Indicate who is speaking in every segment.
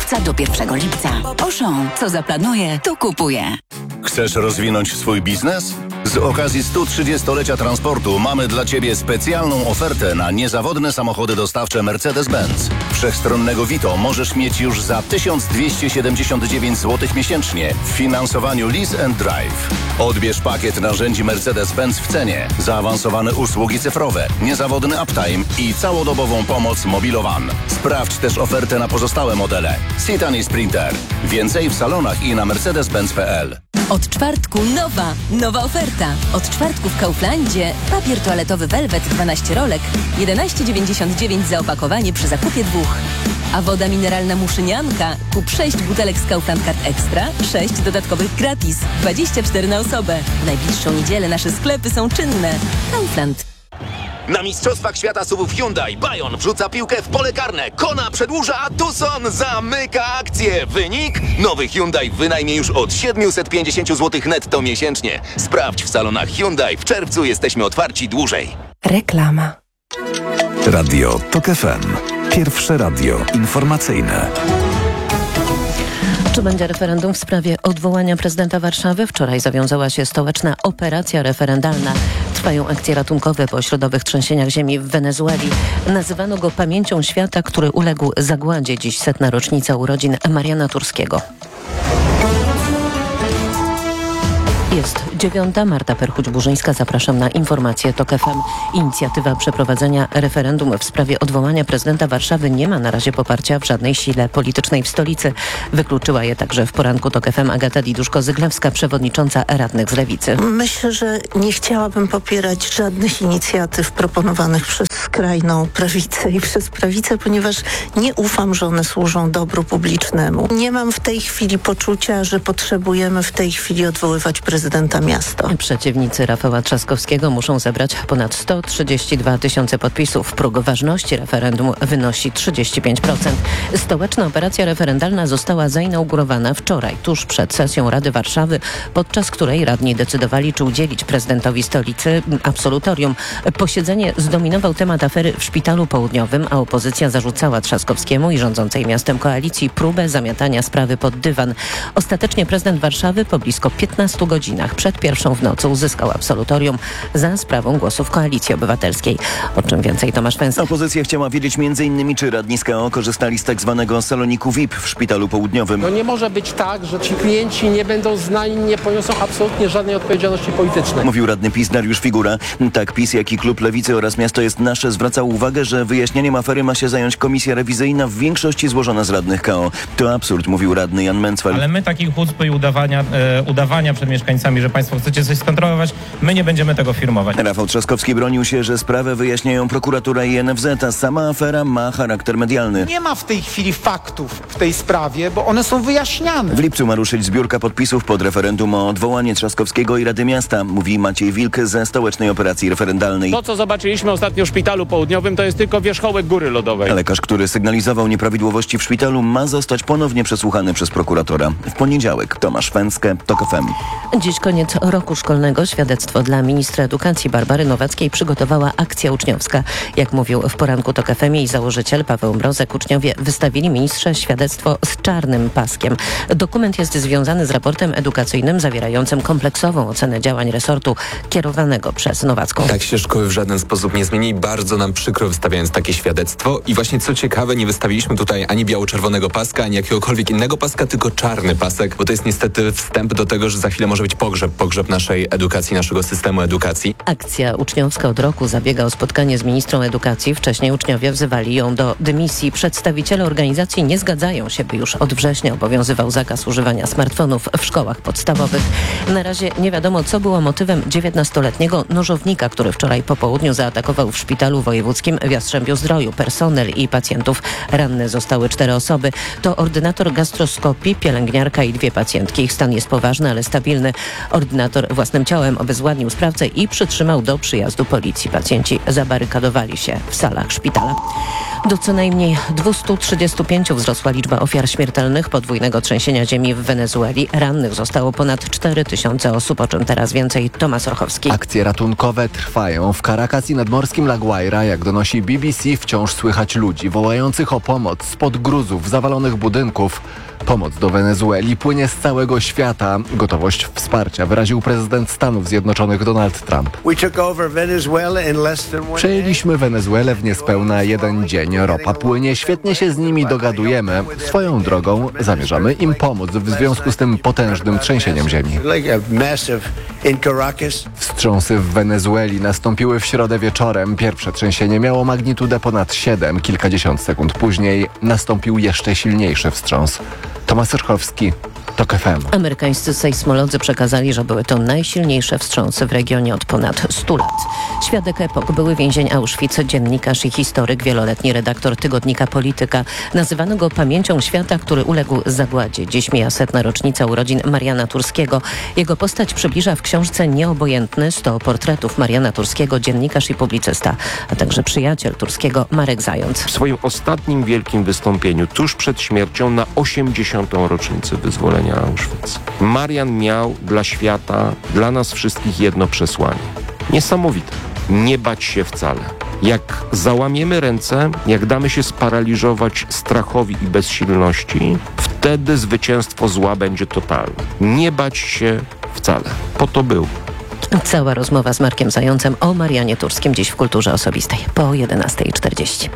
Speaker 1: czerwca do 1 lipca. Auchan, co zaplanuje, to kupuje.
Speaker 2: Chcesz rozwinąć swój biznes? Z okazji 130-lecia transportu mamy dla Ciebie specjalną ofertę na niezawodne samochody dostawcze Mercedes-Benz. Wszechstronnego Vito możesz mieć już za 1279 zł miesięcznie w finansowaniu Lease and Drive. Odbierz pakiet narzędzi Mercedes-Benz w cenie, zaawansowane usługi cyfrowe, niezawodny uptime i całodobową pomoc Mobilowan. Sprawdź też ofertę na pozostałe modele. Citan i Sprinter. Więcej w salonach i na mercedes-benz.pl.
Speaker 3: Od czwartku nowa oferta. Od czwartku w Kauflandzie papier toaletowy Velvet 12 rolek 11,99 za opakowanie przy zakupie 2. A woda mineralna Muszynianka, kup 6 butelek z Kaufland Card Extra, 6 dodatkowych gratis, 24 na osobę. W najbliższą niedzielę nasze sklepy są czynne. Kaufland.
Speaker 4: Na Mistrzostwach Świata SUV-ów Hyundai Bayon wrzuca piłkę w pole karne. Kona przedłuża, a Tucson zamyka akcję. Wynik? Nowy Hyundai w wynajmie już od 750 zł netto miesięcznie. Sprawdź w salonach Hyundai. W czerwcu jesteśmy otwarci dłużej.
Speaker 3: Reklama.
Speaker 5: Radio TOK FM. Pierwsze radio informacyjne.
Speaker 6: Czy będzie referendum w sprawie odwołania prezydenta Warszawy? Wczoraj zawiązała się stołeczna operacja referendalna. Trwają akcje ratunkowe po środowych trzęsieniach ziemi w Wenezueli. Nazywano go pamięcią świata, który uległ zagładzie. Dziś 100. rocznica urodzin Mariana Turskiego. Jest 9. Marta Perchuć-Burzyńska. Zapraszam na informacje TOK FM. Inicjatywa przeprowadzenia referendum w sprawie odwołania prezydenta Warszawy nie ma na razie poparcia w żadnej sile politycznej w stolicy. Wykluczyła je także w poranku TOK FM Agata Diduszko-Zyglewska, przewodnicząca radnych z Lewicy.
Speaker 7: Myślę, że nie chciałabym popierać żadnych inicjatyw proponowanych przez skrajną prawicę i przez prawicę, ponieważ nie ufam, że one służą dobru publicznemu. Nie mam w tej chwili poczucia, że potrzebujemy w tej chwili odwoływać prezydenta miasta.
Speaker 6: Przeciwnicy Rafała Trzaskowskiego muszą zebrać ponad 132 tysiące podpisów. Próg ważności referendum wynosi 35%. Stołeczna operacja referendalna została zainaugurowana wczoraj, tuż przed sesją Rady Warszawy, podczas której radni decydowali, czy udzielić prezydentowi stolicy absolutorium. Posiedzenie zdominował temat afery w Szpitalu Południowym, a opozycja zarzucała Trzaskowskiemu i rządzącej miastem koalicji próbę zamiatania sprawy pod dywan. Ostatecznie prezydent Warszawy po blisko 15 godzinach przed 1 w nocy uzyskał absolutorium za sprawą głosów Koalicji Obywatelskiej. O czym więcej Tomasz Węs.
Speaker 8: Opozycja chciała wiedzieć m.in. czy radni z KO korzystali z tak zwanego saloniku VIP w Szpitalu Południowym.
Speaker 9: No nie może być tak, że ci klienci nie będą znani, nie poniosą absolutnie żadnej odpowiedzialności politycznej.
Speaker 8: Mówił radny PiS Dariusz Figura. Tak PiS, jak i klub Lewicy oraz Miasto jest Nasze zwracał uwagę, że wyjaśnieniem afery ma się zająć komisja rewizyjna, w większości złożona z radnych KO. To absurd, mówił radny Jan Mencfel.
Speaker 10: Ale my takich chucpy i udawania przed mieszkańcami, że państwo chcecie coś skontrolować, my nie będziemy tego firmować.
Speaker 8: Rafał Trzaskowski bronił się, że sprawę wyjaśniają prokuratura i NFZ, a sama afera ma charakter medialny.
Speaker 11: Nie ma w tej chwili faktów w tej sprawie, bo one są wyjaśniane.
Speaker 8: W lipcu ma ruszyć zbiórka podpisów pod referendum o odwołanie Trzaskowskiego i Rady Miasta, mówi Maciej Wilk ze stołecznej operacji referendalnej.
Speaker 12: To, co zobaczyliśmy ostatnio w Szpitalu Południowym, to jest tylko wierzchołek góry lodowej.
Speaker 8: Lekarz, który sygnalizował nieprawidłowości w szpitalu, ma zostać ponownie przesłuchany przez prokuratora. W poniedziałek Tomasz Węskę, TOK FM.
Speaker 6: Dziś koniec roku szkolnego. Świadectwo dla ministra edukacji Barbary Nowackiej przygotowała akcja uczniowska. Jak mówił w poranku TOK FM jej założyciel Paweł Mrozek, uczniowie wystawili ministrze świadectwo z czarnym paskiem. Dokument jest związany z raportem edukacyjnym zawierającym kompleksową ocenę działań resortu kierowanego przez Nowacką.
Speaker 13: Tak się szkoły w żaden sposób nie zmieni. Bardzo nam przykro wystawiając takie świadectwo. I właśnie co ciekawe, nie wystawiliśmy tutaj ani biało-czerwonego paska, ani jakiegokolwiek innego paska, tylko czarny pasek, bo to jest niestety wstęp do tego, że za chwilę może być pogrzeb naszej edukacji, naszego systemu edukacji.
Speaker 6: Akcja uczniowska od roku zabiega o spotkanie z ministrą edukacji. Wcześniej uczniowie wzywali ją do dymisji. Przedstawiciele organizacji nie zgadzają się, by już od września obowiązywał zakaz używania smartfonów w szkołach podstawowych. Na razie nie wiadomo, co było motywem 19-letniego nożownika, który wczoraj po południu zaatakował w Szpitalu Wojewódzkim w Jastrzębiu-Zdroju personel i pacjentów. Ranne zostały 4 osoby. To ordynator gastroskopii, pielęgniarka i 2 pacjentki. Ich stan jest poważny, ale stabilny. Ordynator Ordynator własnym ciałem obezwładnił sprawcę i przytrzymał do przyjazdu policji. Pacjenci zabarykadowali się w salach szpitala. Do co najmniej 235 wzrosła liczba ofiar śmiertelnych podwójnego trzęsienia ziemi w Wenezueli. Rannych zostało ponad 4000 osób, o czym teraz więcej Tomasz Orchowski.
Speaker 14: Akcje ratunkowe trwają. W Caracas i nadmorskim La Guaira, jak donosi BBC, wciąż słychać ludzi wołających o pomoc spod gruzów zawalonych budynków. Pomoc do Wenezueli płynie z całego świata. Gotowość wsparcia wyraził prezydent Stanów Zjednoczonych Donald Trump. Przejęliśmy Wenezuelę w niespełna jeden dzień. Ropa płynie, świetnie się z nimi dogadujemy. Swoją drogą zamierzamy im pomóc w związku z tym potężnym trzęsieniem ziemi. Wstrząsy w Wenezueli nastąpiły w środę wieczorem. Pierwsze trzęsienie miało magnitudę ponad 7. Kilkadziesiąt sekund później nastąpił jeszcze silniejszy wstrząs. Tomasz Orchowski, TOK FM.
Speaker 6: Amerykańscy sejsmolodzy przekazali, że były to najsilniejsze wstrząsy w regionie od ponad 100 lat. Świadek epok, były więzień Auschwitz, dziennikarz i historyk, wieloletni redaktor tygodnika Polityka. Nazywano go pamięcią świata, który uległ zagładzie. Dziś mija 100. rocznica urodzin Mariana Turskiego. Jego postać przybliża w książce Nieobojętny 100 portretów Mariana Turskiego, dziennikarz i publicysta, a także przyjaciel Turskiego Marek Zając.
Speaker 15: W swoim ostatnim wielkim wystąpieniu, tuż przed śmiercią, na 80. rocznicę wyzwolenia Auschwitz, Marian miał dla świata, dla nas wszystkich jedno przesłanie. Niesamowite. Nie bać się wcale. Jak załamiemy ręce, jak damy się sparaliżować strachowi i bezsilności, wtedy zwycięstwo zła będzie totalne. Nie bać się wcale. Po to był.
Speaker 6: Cała rozmowa z Markiem Zającem o Marianie Turskim dziś w Kulturze Osobistej po 11:40.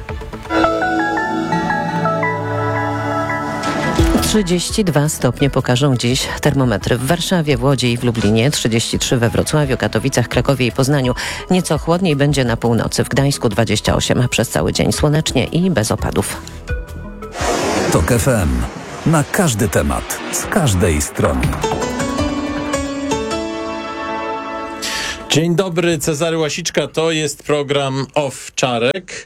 Speaker 6: 32 stopnie pokażą dziś termometry w Warszawie, w Łodzi i w Lublinie, 33 we Wrocławiu, Katowicach, Krakowie i Poznaniu. Nieco chłodniej będzie na północy, w Gdańsku 28, a przez cały dzień słonecznie i bez opadów.
Speaker 5: TOK FM. Na każdy temat, z każdej strony.
Speaker 16: Dzień dobry, Cezary Łasiczka, to jest program Owczarek.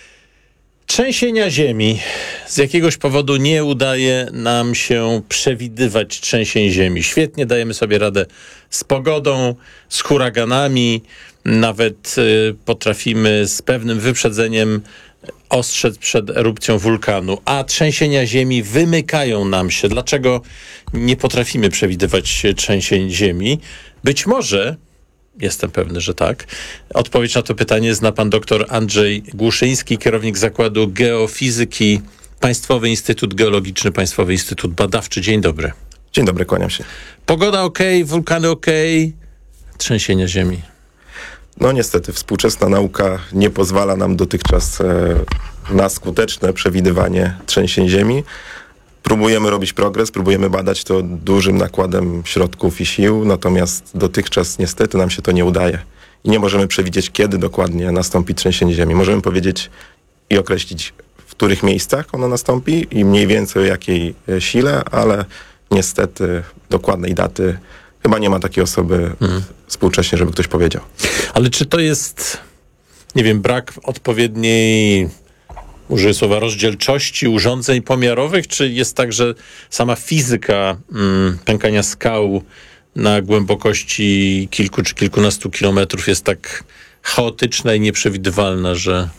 Speaker 16: Trzęsienia ziemi. Z jakiegoś powodu nie udaje nam się przewidywać trzęsień ziemi. Świetnie dajemy sobie radę z pogodą, z huraganami. Nawet potrafimy z pewnym wyprzedzeniem ostrzec przed erupcją wulkanu. A trzęsienia ziemi wymykają nam się. Dlaczego nie potrafimy przewidywać trzęsień ziemi? Być może... Jestem pewny, że tak. Odpowiedź na to pytanie zna pan dr Andrzej Głuszyński, kierownik Zakładu Geofizyki, Państwowy Instytut Geologiczny, Państwowy Instytut Badawczy. Dzień dobry.
Speaker 17: Dzień dobry, kłaniam się.
Speaker 16: Pogoda ok, wulkany ok, trzęsienia ziemi.
Speaker 17: No niestety, współczesna nauka nie pozwala nam dotychczas na skuteczne przewidywanie trzęsień ziemi. Próbujemy robić progres, próbujemy badać to dużym nakładem środków i sił, natomiast dotychczas niestety nam się to nie udaje. I nie możemy przewidzieć, kiedy dokładnie nastąpi trzęsienie ziemi. Możemy powiedzieć i określić, w których miejscach ono nastąpi i mniej więcej o jakiej sile, ale niestety dokładnej daty chyba nie ma takiej osoby współcześnie, żeby ktoś powiedział.
Speaker 16: Ale czy to jest, nie wiem, brak odpowiedniej... użyję słowa rozdzielczości urządzeń pomiarowych, czy jest tak, że sama fizyka pękania skał na głębokości kilku czy kilkunastu kilometrów jest tak chaotyczna i nieprzewidywalna, że...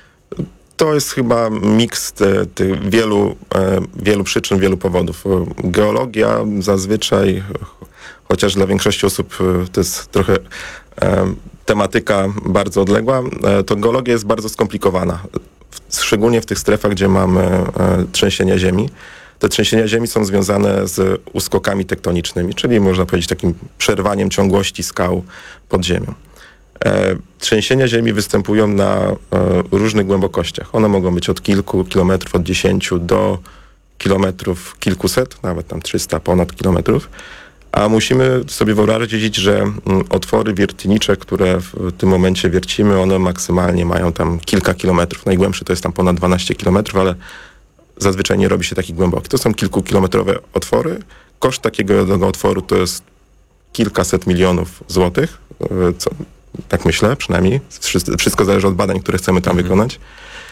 Speaker 17: To jest chyba miks tych wielu przyczyn, wielu powodów. Geologia zazwyczaj, chociaż dla większości osób to jest trochę tematyka bardzo odległa, to geologia jest bardzo skomplikowana. Szczególnie w tych strefach, gdzie mamy trzęsienia ziemi. Te trzęsienia ziemi są związane z uskokami tektonicznymi, czyli można powiedzieć takim przerwaniem ciągłości skał pod ziemią. Trzęsienia ziemi występują na różnych głębokościach. One mogą być od kilku kilometrów, od 10 do kilometrów kilkuset, nawet tam 300 ponad kilometrów. A musimy sobie wyobrazić, że otwory wiertnicze, które w tym momencie wiercimy, one maksymalnie mają tam kilka kilometrów. Najgłębszy to jest tam ponad 12 kilometrów, ale zazwyczaj nie robi się taki głęboki. To są kilkukilometrowe otwory. Koszt takiego jednego otworu to jest kilkaset milionów złotych. Tak myślę przynajmniej. Wszystko zależy od badań, które chcemy tam wykonać.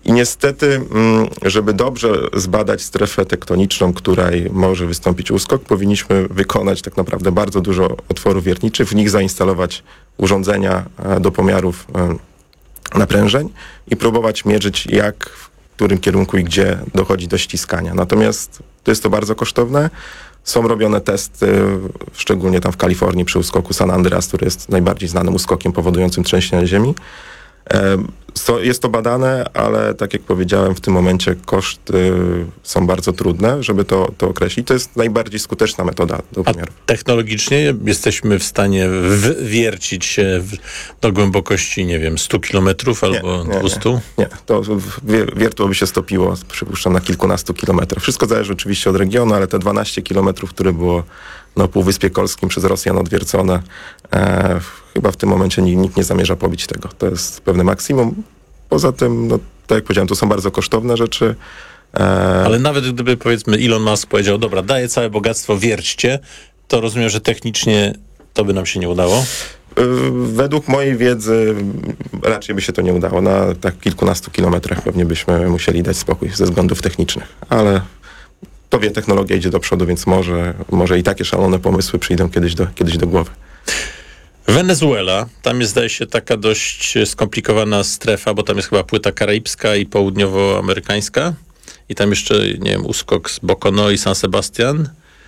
Speaker 17: I niestety, żeby dobrze zbadać strefę tektoniczną, której może wystąpić uskok, powinniśmy wykonać tak naprawdę bardzo dużo otworów wiertniczych, w nich zainstalować urządzenia do pomiarów naprężeń i próbować mierzyć, jak, w którym kierunku i gdzie dochodzi do ściskania. Natomiast to jest to bardzo kosztowne. Są robione testy, szczególnie tam w Kalifornii przy uskoku San Andreas, który jest najbardziej znanym uskokiem powodującym trzęsienia ziemi. Jest to badane, ale tak jak powiedziałem, w tym momencie koszty są bardzo trudne, żeby to określić. To jest najbardziej skuteczna metoda do pomiaru.
Speaker 16: Technologicznie jesteśmy w stanie wiercić się do głębokości, nie wiem, 100 kilometrów albo 200?
Speaker 17: Nie, to wiertło by się stopiło, przypuszczam, na kilkunastu kilometrach. Wszystko zależy oczywiście od regionu, ale te 12 kilometrów, które było na Półwyspie Kolskim przez Rosjan odwiercone, chyba w tym momencie nikt nie zamierza pobić tego. To jest pewne maksimum. Poza tym, no, tak jak powiedziałem, to są bardzo kosztowne rzeczy.
Speaker 16: Ale nawet gdyby, powiedzmy, Elon Musk powiedział, dobra, daję całe bogactwo, wierćcie, to rozumiem, że technicznie to by nam się nie udało?
Speaker 17: Według mojej wiedzy raczej by się to nie udało. Na tak kilkunastu kilometrach pewnie byśmy musieli dać spokój ze względów technicznych. Ale technologia idzie do przodu, więc może i takie szalone pomysły przyjdą kiedyś do głowy.
Speaker 16: Wenezuela, tam jest, zdaje się, taka dość skomplikowana strefa, bo tam jest chyba płyta karaibska i południowoamerykańska i tam jeszcze, nie wiem, uskok z Bocono i San Sebastian.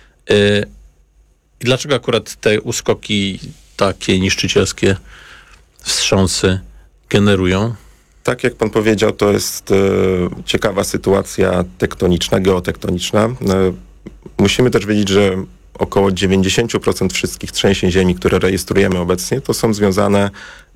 Speaker 16: I dlaczego akurat te uskoki takie niszczycielskie wstrząsy generują? Tak jak pan powiedział, to jest ciekawa sytuacja tektoniczna, geotektoniczna. Musimy też wiedzieć, że około 90% wszystkich trzęsień ziemi, które rejestrujemy obecnie, to są związane,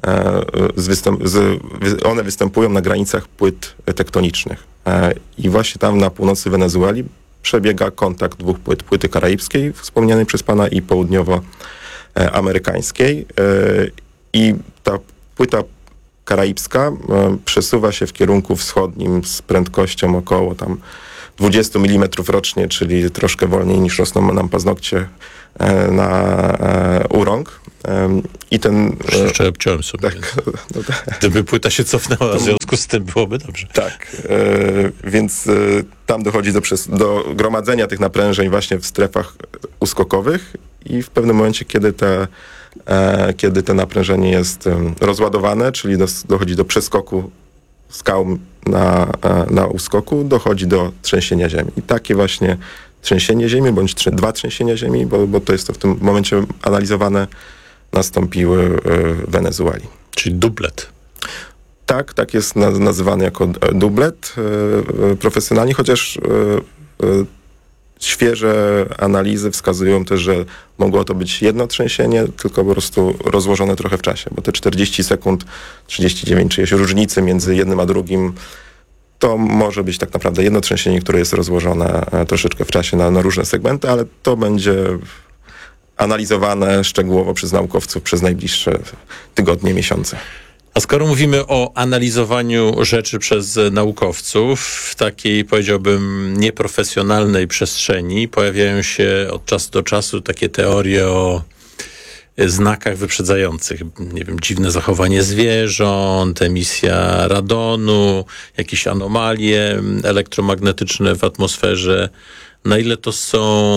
Speaker 16: one występują na granicach płyt tektonicznych. I właśnie tam na północy Wenezueli przebiega kontakt dwóch płyt. Płyty karaibskiej, wspomnianej przez pana, i południowoamerykańskiej. I ta płyta karaibska przesuwa się w kierunku wschodnim z prędkością około tam 20 mm rocznie, czyli troszkę wolniej niż rosną nam paznokcie na urąg. I ten... Jeszcze obciąłem sobie.
Speaker 17: Tak, no tak.
Speaker 16: Gdyby płyta się cofnęła, w związku z tym byłoby dobrze.
Speaker 17: Tak, więc tam dochodzi do gromadzenia tych naprężeń właśnie w strefach uskokowych i w pewnym momencie, kiedy to naprężenie jest rozładowane, czyli dochodzi do przeskoku skał na uskoku, dochodzi do trzęsienia ziemi. I takie właśnie trzęsienie ziemi, bądź dwa trzęsienia ziemi, bo to jest to w tym momencie analizowane, nastąpiły w Wenezueli.
Speaker 16: Czyli dublet.
Speaker 17: Tak jest nazywany jako dublet profesjonalnie, chociaż świeże analizy wskazują też, że mogło to być jedno trzęsienie, tylko po prostu rozłożone trochę w czasie, bo te 40 sekund, 39 czyjeś różnicy między jednym a drugim, to może być tak naprawdę jedno trzęsienie, które jest rozłożone troszeczkę w czasie na różne segmenty, ale to będzie analizowane szczegółowo przez naukowców przez najbliższe tygodnie, miesiące.
Speaker 16: A skoro mówimy o analizowaniu rzeczy przez naukowców w takiej, powiedziałbym, nieprofesjonalnej przestrzeni, pojawiają się od czasu do czasu takie teorie o znakach wyprzedzających. Nie wiem, dziwne zachowanie zwierząt, emisja radonu, jakieś anomalie elektromagnetyczne w atmosferze. Na ile to są,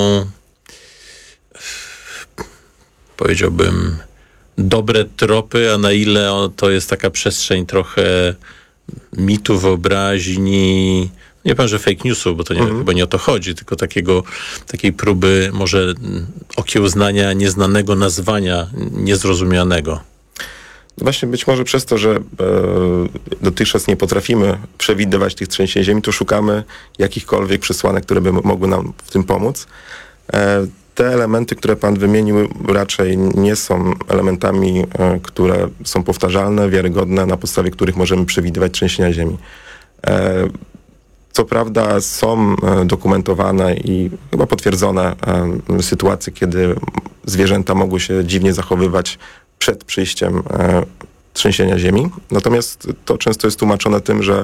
Speaker 16: powiedziałbym, dobre tropy, a na ile to jest taka przestrzeń trochę mitu, wyobraźni, nie powiem, że fake newsów, bo to chyba nie o to chodzi, tylko takiej próby może okiełznania nieznanego nazwania niezrozumianego.
Speaker 17: Właśnie być może przez to, że dotychczas nie potrafimy przewidywać tych trzęsień ziemi, to szukamy jakichkolwiek przesłanek, które by mogły nam w tym pomóc. Te elementy, które pan wymienił, raczej nie są elementami, które są powtarzalne, wiarygodne, na podstawie których możemy przewidywać trzęsienia ziemi. Co prawda są dokumentowane i chyba potwierdzone sytuacje, kiedy zwierzęta mogły się dziwnie zachowywać przed przyjściem trzęsienia ziemi. Natomiast to często jest tłumaczone tym, że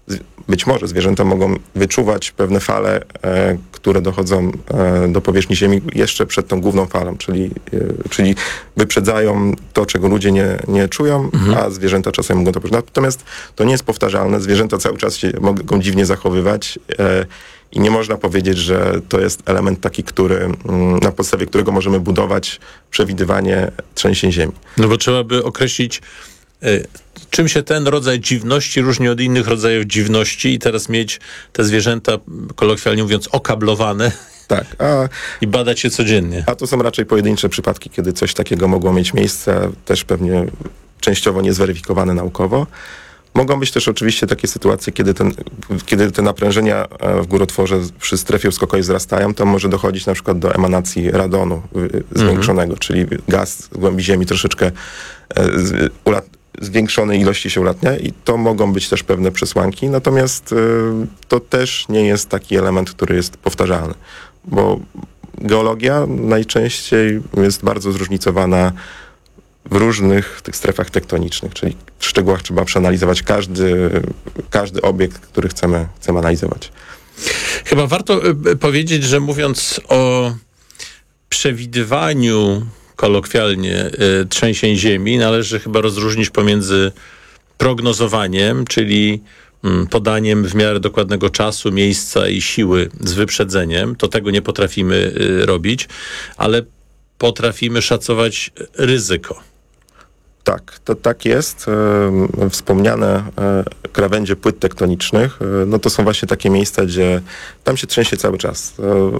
Speaker 17: być może zwierzęta mogą wyczuwać pewne fale, które dochodzą do powierzchni Ziemi jeszcze przed tą główną falą, czyli wyprzedzają to, czego ludzie nie czują, a zwierzęta czasem mogą to poczuć. Natomiast to nie jest powtarzalne. Zwierzęta cały czas się mogą dziwnie zachowywać i nie można powiedzieć, że to jest element taki, na podstawie którego możemy budować przewidywanie trzęsień ziemi.
Speaker 16: No bo trzeba by określić, czym się ten rodzaj dziwności różni od innych rodzajów dziwności i teraz mieć te zwierzęta, kolokwialnie mówiąc, okablowane.
Speaker 17: Tak.
Speaker 16: I badać je codziennie.
Speaker 17: A to są raczej pojedyncze przypadki, kiedy coś takiego mogło mieć miejsce, też pewnie częściowo niezweryfikowane naukowo. Mogą być też oczywiście takie sytuacje, kiedy te naprężenia w górotworze przy strefie uskokowej wzrastają, to może dochodzić na przykład do emanacji radonu zwiększonego, czyli gaz z głębi ziemi troszeczkę zwiększonej ilości się ulatnia i to mogą być też pewne przesłanki, natomiast to też nie jest taki element, który jest powtarzalny, bo geologia najczęściej jest bardzo zróżnicowana w różnych tych strefach tektonicznych, czyli w szczegółach trzeba przeanalizować każdy obiekt, który chcemy analizować.
Speaker 16: Chyba warto powiedzieć, że mówiąc o przewidywaniu kolokwialnie trzęsień ziemi, należy chyba rozróżnić pomiędzy prognozowaniem, czyli podaniem w miarę dokładnego czasu, miejsca i siły z wyprzedzeniem. To tego nie potrafimy robić, ale potrafimy szacować ryzyko.
Speaker 17: Tak, to tak jest. Wspomniane krawędzie płyt tektonicznych, no to są właśnie takie miejsca, gdzie tam się trzęsie cały czas.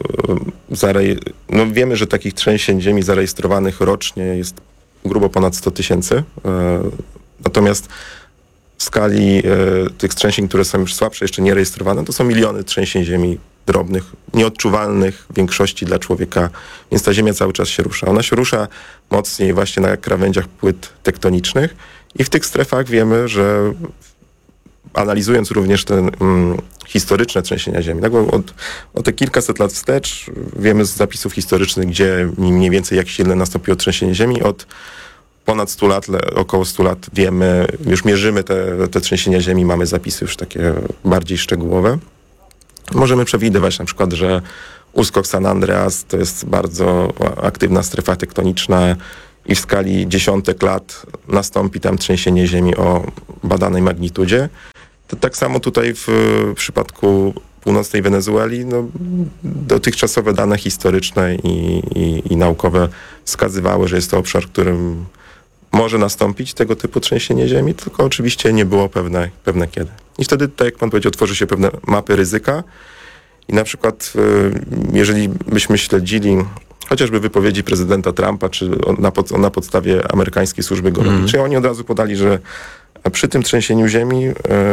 Speaker 17: Wiemy, że takich trzęsień ziemi zarejestrowanych rocznie jest grubo ponad 100 000. Natomiast w skali tych trzęsień, które są już słabsze, jeszcze nierejestrowane, to są miliony trzęsień ziemi drobnych, nieodczuwalnych w większości dla człowieka, więc ta Ziemia cały czas się rusza. Ona się rusza mocniej właśnie na krawędziach płyt tektonicznych i w tych strefach wiemy, że analizując również te historyczne trzęsienia Ziemi, tak, o te kilkaset lat wstecz wiemy z zapisów historycznych, gdzie mniej więcej jak silne nastąpiło trzęsienie Ziemi. Od ponad 100 lat, około 100 lat wiemy, już mierzymy te trzęsienia Ziemi, mamy zapisy już takie bardziej szczegółowe. Możemy przewidywać na przykład, że uskok San Andreas to jest bardzo aktywna strefa tektoniczna i w skali dziesiątek lat nastąpi tam trzęsienie ziemi o badanej magnitudzie. To tak samo tutaj w przypadku północnej Wenezueli, dotychczasowe dane historyczne i naukowe wskazywały, że jest to obszar, w którym może nastąpić tego typu trzęsienie ziemi, tylko oczywiście nie było pewne kiedy. I wtedy, tak jak pan powiedział, tworzy się pewne mapy ryzyka i na przykład jeżeli byśmy śledzili chociażby wypowiedzi prezydenta Trumpa, czy na podstawie amerykańskiej służby geologicznej, oni od razu podali, że przy tym trzęsieniu ziemi,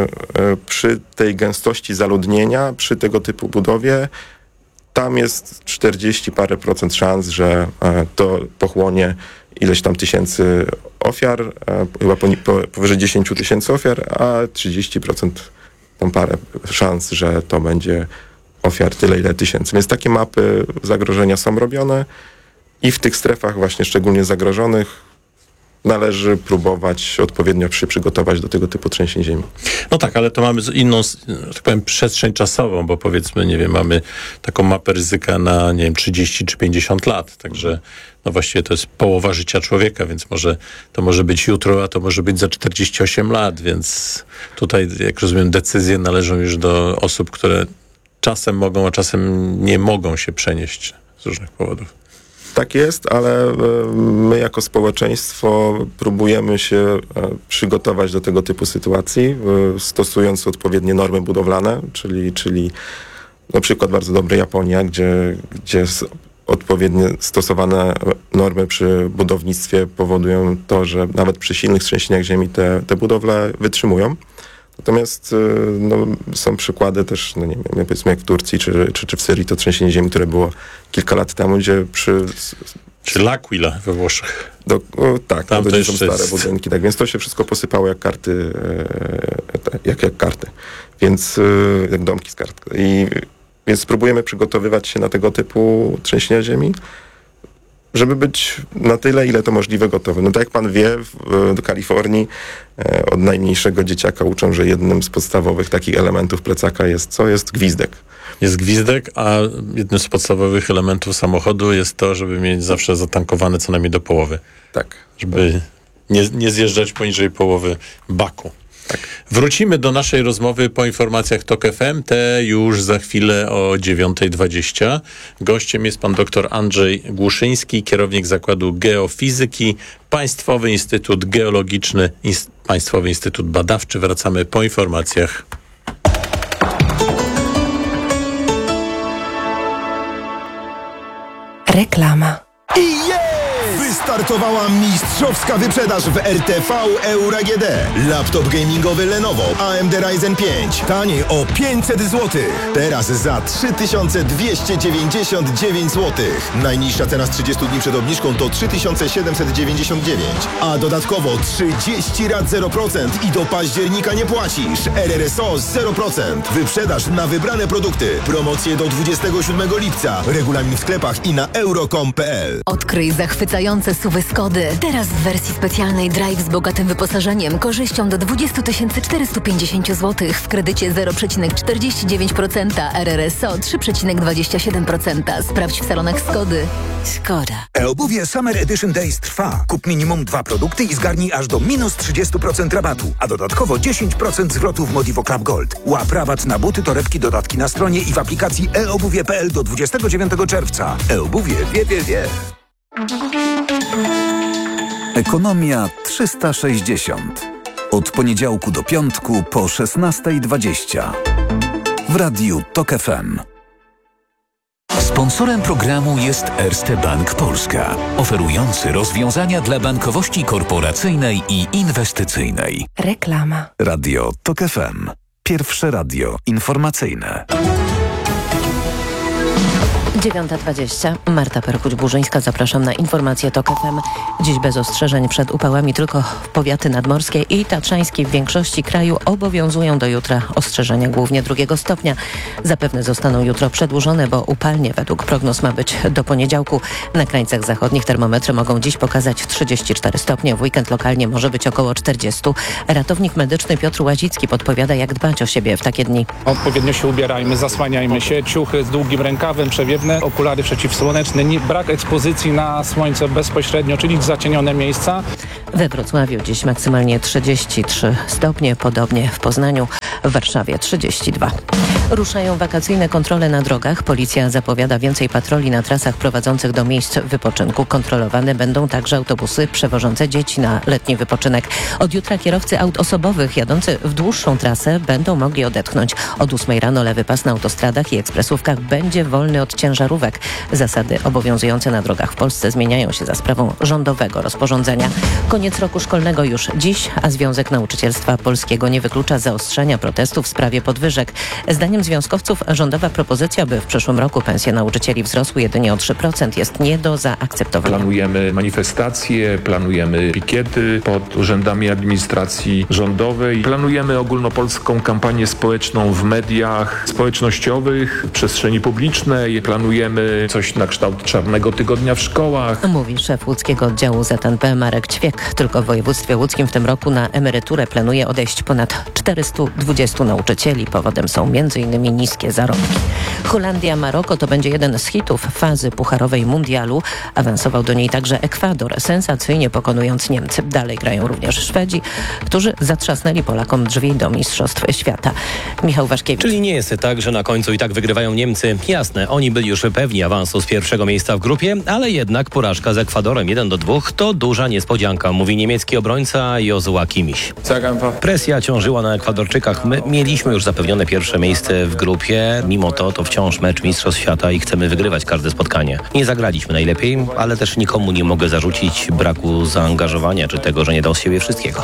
Speaker 17: przy tej gęstości zaludnienia, przy tego typu budowie, tam jest 40 parę procent szans, że to pochłonie ileś tam tysięcy ofiar, chyba powyżej 10 000 ofiar, a 30% tam parę szans, że to będzie ofiar tyle, ile tysięcy. Więc takie mapy zagrożenia są robione i w tych strefach właśnie szczególnie zagrożonych należy próbować odpowiednio się przygotować do tego typu trzęsień ziemi.
Speaker 16: No tak, ale to mamy inną, tak powiem, przestrzeń czasową, bo powiedzmy, nie wiem, mamy taką mapę ryzyka na, nie wiem, 30 czy 50 lat, także no właściwie to jest połowa życia człowieka, więc to może być jutro, a to może być za 48 lat, więc tutaj, jak rozumiem, decyzje należą już do osób, które czasem mogą, a czasem nie mogą się przenieść z różnych powodów.
Speaker 17: Tak jest, ale my jako społeczeństwo próbujemy się przygotować do tego typu sytuacji, stosując odpowiednie normy budowlane, czyli na przykład bardzo dobry Japonia, gdzie odpowiednie stosowane normy przy budownictwie powodują to, że nawet przy silnych trzęsieniach ziemi te budowle wytrzymują. Natomiast są przykłady też, nie wiem, powiedzmy jak w Turcji czy w Syrii, to trzęsienie ziemi, które było kilka lat temu, gdzie
Speaker 16: Czy L'Aquila we Włoszech.
Speaker 17: Tak, tam to są stare budynki, tak, więc to się wszystko posypało jak karty, jak karty, więc jak domki z kart. Więc próbujemy przygotowywać się na tego typu trzęsienia ziemi. żeby być na tyle, ile to możliwe gotowy. No tak jak pan wie, do Kalifornii od najmniejszego dzieciaka uczą, że jednym z podstawowych takich elementów plecaka jest gwizdek.
Speaker 16: Jest gwizdek, a jednym z podstawowych elementów samochodu jest to, żeby mieć zawsze zatankowane co najmniej do połowy.
Speaker 17: Tak.
Speaker 16: Żeby nie zjeżdżać poniżej połowy baku.
Speaker 17: Tak.
Speaker 16: Wrócimy do naszej rozmowy po informacjach TOK FM, te już za chwilę o 9:20. Gościem jest pan dr Andrzej Głuszyński, kierownik Zakładu Geofizyki, Państwowy Instytut Geologiczny, Państwowy Instytut Badawczy. Wracamy po informacjach.
Speaker 18: Reklama.
Speaker 19: I jest! Wystartowała mistrzowska wyprzedaż w RTV Euro AGD. Laptop gamingowy Lenovo AMD Ryzen 5. Taniej o 500 zł. Teraz za 3299 zł. Najniższa cena z 30 dni przed obniżką to 3799. A dodatkowo 30 rat 0% i do października nie płacisz. RRSO 0%. Wyprzedaż na wybrane produkty. Promocje do 27 lipca. Regulamin w sklepach i na euro.com.pl.
Speaker 18: Odkryj zachwycające SUV-y Skody. Teraz w wersji specjalnej Drive z bogatym wyposażeniem, korzyścią do 20 450 zł w kredycie 0,49%, RRSO 3,27%. Sprawdź w salonach Skody.
Speaker 1: Skoda.
Speaker 20: E-obuwie Summer Edition Days trwa. Kup minimum 2 produkty i zgarnij aż do minus 30% rabatu, a dodatkowo 10% zwrotu w Modivo Club Gold. Łap rabat na buty, torebki, dodatki na stronie i w aplikacji eobuwie.pl do 29 czerwca. E-obuwie wie.
Speaker 5: Ekonomia 360. Od poniedziałku do piątku po 16:20. W radiu TOK FM.
Speaker 21: Sponsorem programu jest Erste Bank Polska, oferujący rozwiązania dla bankowości korporacyjnej i inwestycyjnej.
Speaker 18: Reklama.
Speaker 5: Radio TOK FM. Pierwsze radio informacyjne.
Speaker 6: 9:20. Marta Perkuć-Burzyńska. Zapraszam na informacje TOK FM. Dziś bez ostrzeżeń przed upałami tylko powiaty nadmorskie i tatrzańskie w większości kraju obowiązują do jutra ostrzeżenia głównie 2 stopnia. Zapewne zostaną jutro przedłużone, bo upalnie według prognoz ma być do poniedziałku. Na krańcach zachodnich termometry mogą dziś pokazać 34 stopnie. W weekend lokalnie może być około 40. Ratownik medyczny Piotr Łazicki podpowiada, jak dbać o siebie w takie dni.
Speaker 12: Odpowiednio się ubierajmy, zasłaniajmy się, ciuchy z długim rękawem, przewiewne, okulary przeciwsłoneczne, brak ekspozycji na słońce bezpośrednio, czyli zacienione miejsca.
Speaker 6: We Wrocławiu dziś maksymalnie 33 stopnie, podobnie w Poznaniu, w Warszawie 32. Ruszają wakacyjne kontrole na drogach. Policja zapowiada więcej patroli na trasach prowadzących do miejsc wypoczynku. Kontrolowane będą także autobusy przewożące dzieci na letni wypoczynek. Od jutra kierowcy aut osobowych jadący w dłuższą trasę będą mogli odetchnąć. Od 8 rano lewy pas na autostradach i ekspresówkach będzie wolny od ciężarówek. Zasady obowiązujące na drogach w Polsce zmieniają się za sprawą rządowego rozporządzenia. Koniec roku szkolnego już dziś, a Związek Nauczycielstwa Polskiego nie wyklucza zaostrzenia protestów w sprawie podwyżek. Zdaniem związkowców rządowa propozycja, by w przyszłym roku pensje nauczycieli wzrosły jedynie o 3%, jest nie do zaakceptowania.
Speaker 22: Planujemy manifestacje, planujemy pikiety pod urzędami administracji rządowej. Planujemy ogólnopolską kampanię społeczną w mediach społecznościowych, w przestrzeni publicznej. Planujemy coś na kształt Czarnego Tygodnia w szkołach.
Speaker 6: Mówi szef łódzkiego oddziału ZNP Marek Ćwiek. Tylko w województwie łódzkim w tym roku na emeryturę planuje odejść ponad 420 nauczycieli. Powodem są m.in. niskie zarobki. Holandia, Maroko to będzie jeden z hitów fazy pucharowej mundialu. Awansował do niej także Ekwador, sensacyjnie pokonując Niemcy. Dalej grają również Szwedzi, którzy zatrzasnęli Polakom drzwi do Mistrzostw Świata. Michał Waszkiewicz.
Speaker 23: Czyli nie jest tak, że na końcu i tak wygrywają Niemcy. Jasne, oni byli już pewni awansu z pierwszego miejsca w grupie, ale jednak porażka z Ekwadorem 1-2 to duża niespodzianka, mówi niemiecki obrońca Jozua Kimmich. Presja ciążyła na Ekwadorczykach. My mieliśmy już zapewnione pierwsze miejsce w grupie. Mimo to wciąż mecz Mistrzostw Świata i chcemy wygrywać każde spotkanie. Nie zagraliśmy najlepiej, ale też nikomu nie mogę zarzucić braku zaangażowania czy tego, że nie dał z siebie wszystkiego.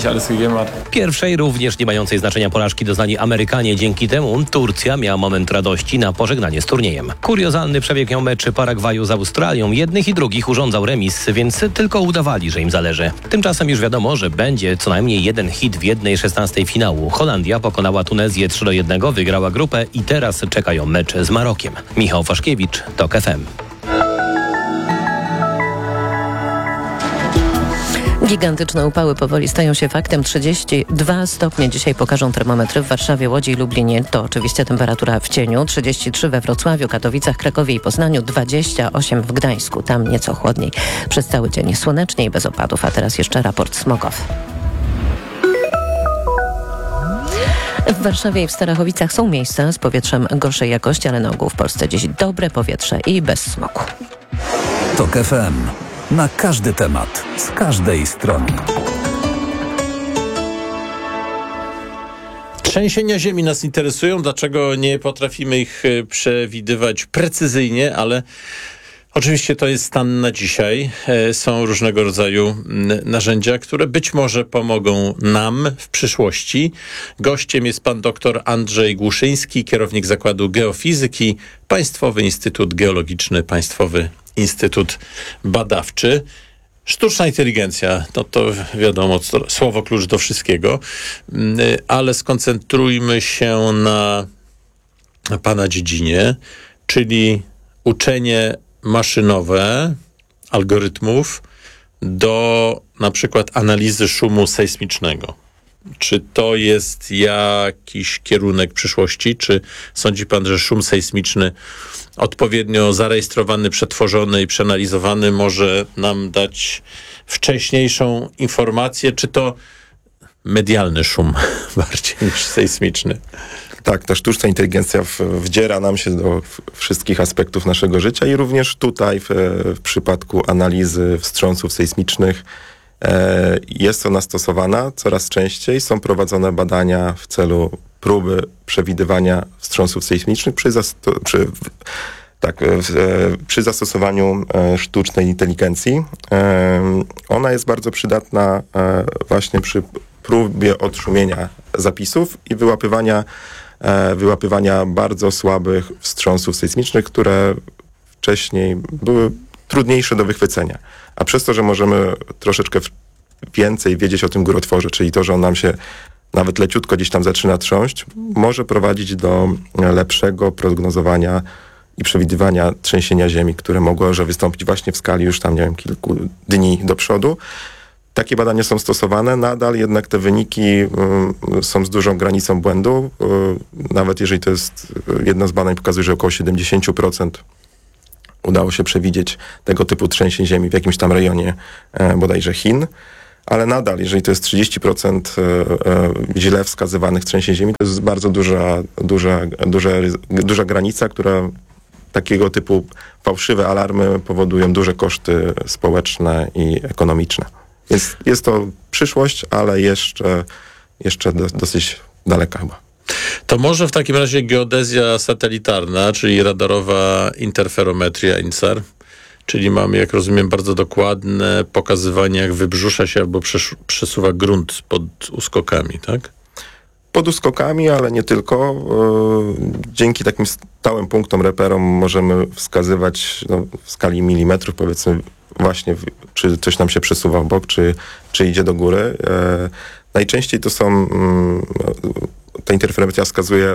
Speaker 23: Pierwszej, również nie mającej znaczenia porażki doznali Amerykanie. Dzięki temu Turcja miała moment radości na pożegnanie z turniejem. Kuriozalny przebieg miał mecz Paragwaju z Australią. Jednych i drugich urządzał remis, więc tylko udawali, że im zależy. Tymczasem już wiadomo, że będzie co najmniej jeden hit w 1/16 finału. Holandia pokonała Tunezję 3-1, wygrała grupę i teraz czekają mecz z Marokiem. Michał Waszkiewicz, TOK FM.
Speaker 6: Gigantyczne upały powoli stają się faktem. 32 stopnie dzisiaj pokażą termometry w Warszawie, Łodzi i Lublinie. To oczywiście temperatura w cieniu. 33 we Wrocławiu, Katowicach, Krakowie i Poznaniu. 28 w Gdańsku. Tam nieco chłodniej. Przez cały dzień słonecznie i bez opadów. A teraz jeszcze raport smogowy. W Warszawie i w Starachowicach są miejsca z powietrzem gorszej jakości, ale na ogół w Polsce dziś dobre powietrze i bez smogu.
Speaker 5: TOK FM. Na każdy temat, z każdej strony.
Speaker 16: Trzęsienia ziemi nas interesują. Dlaczego nie potrafimy ich przewidywać precyzyjnie, ale oczywiście to jest stan na dzisiaj. Są różnego rodzaju narzędzia, które być może pomogą nam w przyszłości. Gościem jest pan dr Andrzej Głuszyński, kierownik Zakładu Geofizyki, Państwowy Instytut Geologiczny, Państwowy Instytut Badawczy. Sztuczna inteligencja, to wiadomo, słowo klucz do wszystkiego, ale skoncentrujmy się na pana dziedzinie, czyli uczenie maszynowe algorytmów do na przykład analizy szumu sejsmicznego. Czy to jest jakiś kierunek przyszłości? Czy sądzi pan, że szum sejsmiczny odpowiednio zarejestrowany, przetworzony i przeanalizowany może nam dać wcześniejszą informację? Czy to medialny szum bardziej niż sejsmiczny?
Speaker 17: Tak, ta sztuczna inteligencja wdziera nam się do wszystkich aspektów naszego życia i również tutaj w przypadku analizy wstrząsów sejsmicznych jest ona stosowana coraz częściej. Są prowadzone badania w celu próby przewidywania wstrząsów sejsmicznych przy zastosowaniu sztucznej inteligencji. Ona jest bardzo przydatna właśnie przy próbie odszumienia zapisów i wyłapywania bardzo słabych wstrząsów sejsmicznych, które wcześniej były trudniejsze do wychwycenia. A przez to, że możemy troszeczkę więcej wiedzieć o tym górotworze, czyli to, że on nam się nawet leciutko gdzieś tam zaczyna trząść, może prowadzić do lepszego prognozowania i przewidywania trzęsienia ziemi, które mogło wystąpić właśnie w skali już tam, kilku dni do przodu. Takie badania są stosowane, nadal jednak te wyniki są z dużą granicą błędu. Nawet jeżeli to jest, jedno z badań pokazuje, że około 70% udało się przewidzieć tego typu trzęsień ziemi w jakimś tam rejonie bodajże Chin, ale nadal, jeżeli to jest 30% źle wskazywanych trzęsień ziemi, to jest bardzo duża granica, która takiego typu fałszywe alarmy powodują duże koszty społeczne i ekonomiczne. Więc jest to przyszłość, ale jeszcze dosyć daleka chyba.
Speaker 16: To może w takim razie geodezja satelitarna, czyli radarowa interferometria INSAR, czyli mamy, jak rozumiem, bardzo dokładne pokazywanie, jak wybrzusza się albo przesuwa grunt pod uskokami, tak?
Speaker 17: Pod uskokami, ale nie tylko. Dzięki takim stałym punktom, reperom możemy wskazywać w skali milimetrów, powiedzmy, właśnie czy coś nam się przesuwa w bok, czy idzie do góry. Najczęściej to są, ta interferometria wskazuje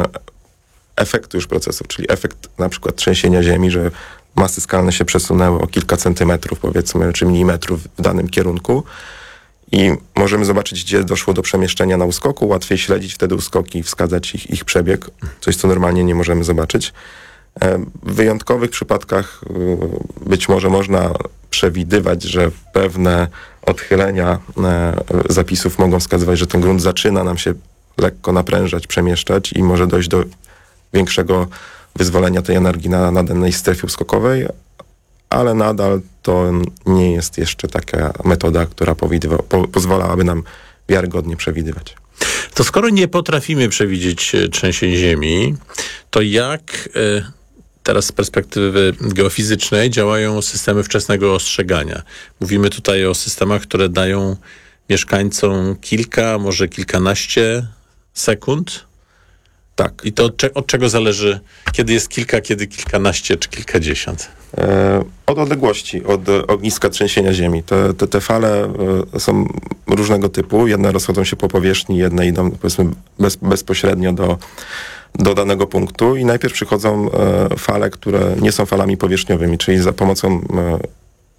Speaker 17: efekty już procesów, czyli efekt na przykład trzęsienia ziemi, że masy skalne się przesunęły o kilka centymetrów, powiedzmy, czy milimetrów w danym kierunku i możemy zobaczyć, gdzie doszło do przemieszczenia na uskoku, łatwiej śledzić wtedy uskoki i wskazać ich przebieg, coś co normalnie nie możemy zobaczyć. W wyjątkowych przypadkach być może można przewidywać, że pewne odchylenia zapisów mogą wskazywać, że ten grunt zaczyna nam się lekko naprężać, przemieszczać i może dojść do większego wyzwolenia tej energii na danej strefie uskokowej, ale nadal to nie jest jeszcze taka metoda, która pozwalałaby nam wiarygodnie przewidywać.
Speaker 16: To skoro nie potrafimy przewidzieć trzęsień ziemi, to jak teraz z perspektywy geofizycznej działają systemy wczesnego ostrzegania? Mówimy tutaj o systemach, które dają mieszkańcom kilka, może kilkanaście sekund?
Speaker 17: Tak.
Speaker 16: I to od czego zależy, kiedy jest kilka, kiedy kilkanaście czy kilkadziesiąt?
Speaker 17: Od odległości, od ogniska trzęsienia ziemi. Te fale są różnego typu. Jedne rozchodzą się po powierzchni, jedne idą, powiedzmy, bezpośrednio do danego punktu i najpierw przychodzą fale, które nie są falami powierzchniowymi, czyli za pomocą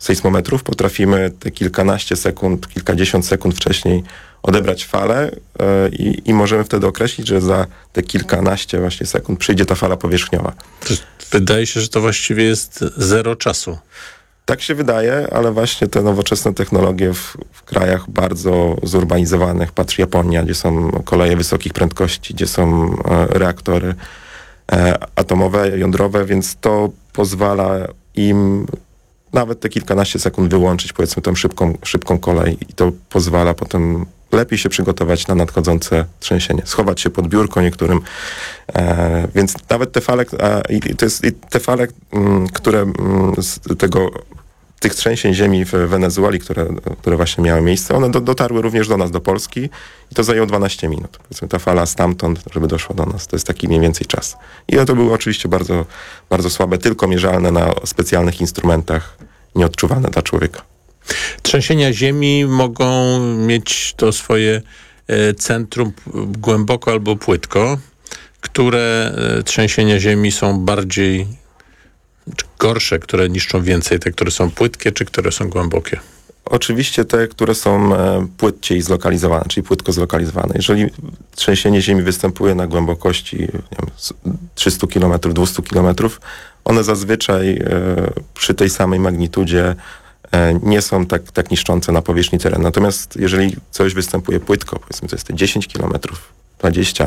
Speaker 17: sejsmometrów potrafimy te kilkanaście sekund, kilkadziesiąt sekund wcześniej odebrać falę i możemy wtedy określić, że za te kilkanaście właśnie sekund przyjdzie ta fala powierzchniowa.
Speaker 16: Wydaje się, że to właściwie jest zero czasu.
Speaker 17: Tak się wydaje, ale właśnie te nowoczesne technologie w krajach bardzo zurbanizowanych, patrz Japonia, gdzie są koleje wysokich prędkości, gdzie są reaktory atomowe, jądrowe, więc to pozwala im nawet te kilkanaście sekund wyłączyć, powiedzmy, tą szybką kolej i to pozwala potem lepiej się przygotować na nadchodzące trzęsienie. Schować się pod biurko niektórym. Więc nawet te fale, te fale, które z tych trzęsień ziemi w Wenezueli, które właśnie miały miejsce, one dotarły również do nas, do Polski i to zajęło 12 minut. Powiedzmy, ta fala stamtąd, żeby doszła do nas, to jest taki mniej więcej czas. I to były oczywiście bardzo, bardzo słabe, tylko mierzalne na specjalnych instrumentach, nieodczuwalne dla człowieka.
Speaker 16: Trzęsienia ziemi mogą mieć to swoje centrum głęboko albo płytko. Które trzęsienia ziemi są bardziej czy gorsze, które niszczą więcej? Te, które są płytkie, czy które są głębokie?
Speaker 17: Oczywiście te, które są płytciej zlokalizowane, czyli płytko zlokalizowane. Jeżeli trzęsienie ziemi występuje na głębokości, nie wiem, 300 km, 200 km, one zazwyczaj przy tej samej magnitudzie nie są tak niszczące na powierzchni terenu. Natomiast jeżeli coś występuje płytko, powiedzmy to jest te 10 km, 20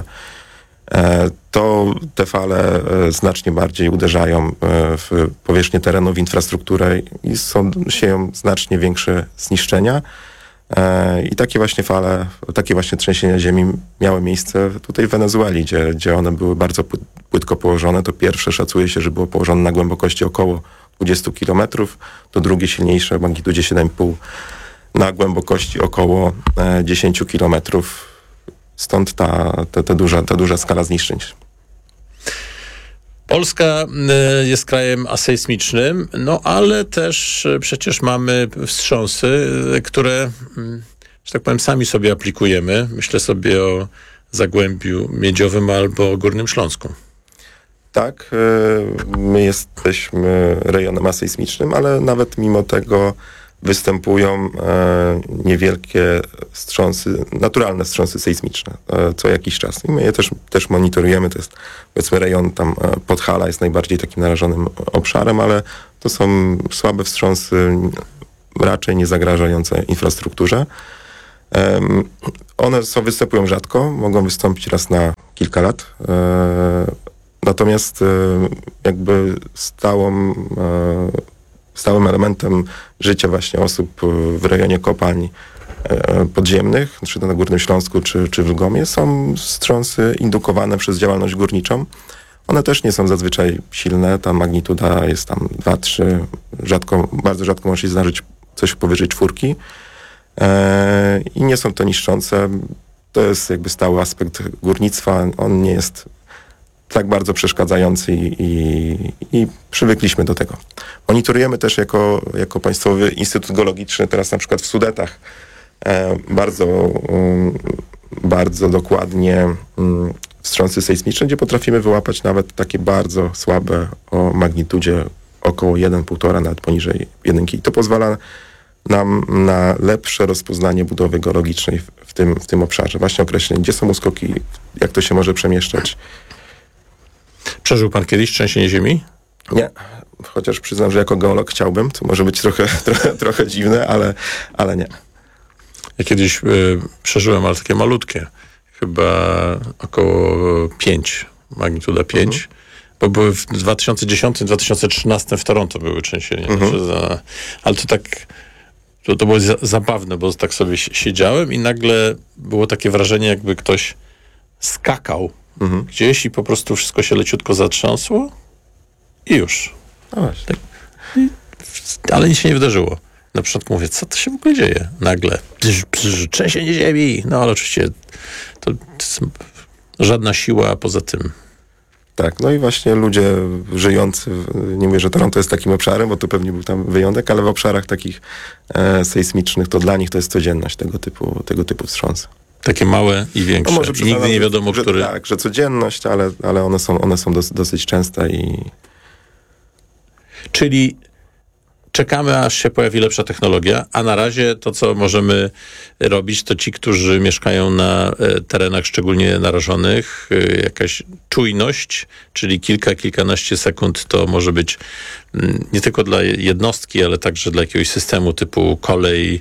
Speaker 17: to te fale znacznie bardziej uderzają w powierzchnię terenu, w infrastrukturę i sieją znacznie większe zniszczenia. I takie właśnie fale, takie właśnie trzęsienia ziemi miały miejsce tutaj w Wenezueli, gdzie one były bardzo płytko położone. To pierwsze szacuje się, że było położone na głębokości około 20 km, to drugie silniejsze w magnitudzie 7,5 na głębokości około 10 km. Stąd ta duża skala zniszczeń.
Speaker 16: Polska jest krajem asejsmicznym, no ale też przecież mamy wstrząsy, które, że tak powiem, sami sobie aplikujemy. Myślę sobie o Zagłębiu Miedziowym albo o Górnym Śląsku.
Speaker 17: Tak, my jesteśmy rejonem asejsmicznym, ale nawet mimo tego występują niewielkie wstrząsy, naturalne wstrząsy sejsmiczne co jakiś czas. I my je też monitorujemy. To jest, powiedzmy, rejon tam Podhala jest najbardziej takim narażonym obszarem, ale to są słabe wstrząsy, raczej nie zagrażające infrastrukturze. One występują rzadko, mogą wystąpić raz na kilka lat. Natomiast jakby stałym elementem życia właśnie osób w rejonie kopalń podziemnych, czy to na Górnym Śląsku, czy w Lgomie, są wstrząsy indukowane przez działalność górniczą. One też nie są zazwyczaj silne, ta magnituda jest tam 2-3, bardzo rzadko może się zdarzyć coś powyżej 4 i nie są to niszczące. To jest jakby stały aspekt górnictwa, on nie jest tak bardzo przeszkadzający i przywykliśmy do tego. Monitorujemy też jako Państwowy Instytut Geologiczny teraz na przykład w Sudetach bardzo dokładnie wstrząsy sejsmiczne, gdzie potrafimy wyłapać nawet takie bardzo słabe o magnitudzie około 1,5, nawet poniżej 1. I to pozwala nam na lepsze rozpoznanie budowy geologicznej w tym obszarze. Właśnie określenie, gdzie są uskoki, jak to się może przemieszczać.
Speaker 16: Przeżył pan kiedyś trzęsienie ziemi?
Speaker 17: Nie, chociaż przyznam, że jako geolog chciałbym. To może być trochę dziwne, ale nie.
Speaker 16: Ja kiedyś przeżyłem, ale takie malutkie. Chyba około 5, magnituda 5. Bo były w 2010-2013 w Toronto były trzęsienia. Ale to tak... To było zabawne, bo tak sobie siedziałem i nagle było takie wrażenie, jakby ktoś skakał gdzieś i po prostu wszystko się leciutko zatrząsło i już. Tak. Ale nic się nie wydarzyło. Na początku mówię, co to się w ogóle dzieje? Nagle trzęsienie ziemi. No ale oczywiście to jest żadna siła poza tym.
Speaker 17: Tak, no i właśnie ludzie żyjący, nie mówię, że Toronto jest takim obszarem, bo to pewnie był tam wyjątek, ale w obszarach takich sejsmicznych, to dla nich to jest codzienność tego typu wstrząsy.
Speaker 16: Takie małe i większe. No może i nigdy nie wiadomo, który...
Speaker 17: Tak, że codzienność, ale one są dosyć częste i...
Speaker 16: Czyli czekamy, aż się pojawi lepsza technologia, a na razie to, co możemy robić, to ci, którzy mieszkają na terenach szczególnie narażonych, jakaś czujność, czyli kilkanaście sekund to może być nie tylko dla jednostki, ale także dla jakiegoś systemu typu kolej,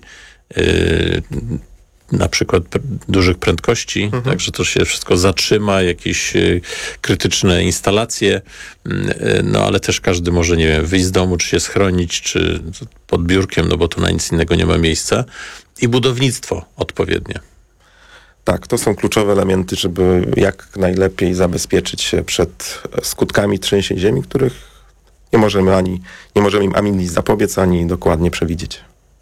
Speaker 16: na przykład dużych prędkości, także to się wszystko zatrzyma, jakieś krytyczne instalacje, no ale też każdy może, nie wiem, wyjść z domu, czy się schronić, czy pod biurkiem, no bo tu na nic innego nie ma miejsca. I budownictwo odpowiednie.
Speaker 17: Tak, to są kluczowe elementy, żeby jak najlepiej zabezpieczyć się przed skutkami trzęsień ziemi, których nie możemy im ani nic zapobiec, ani dokładnie przewidzieć.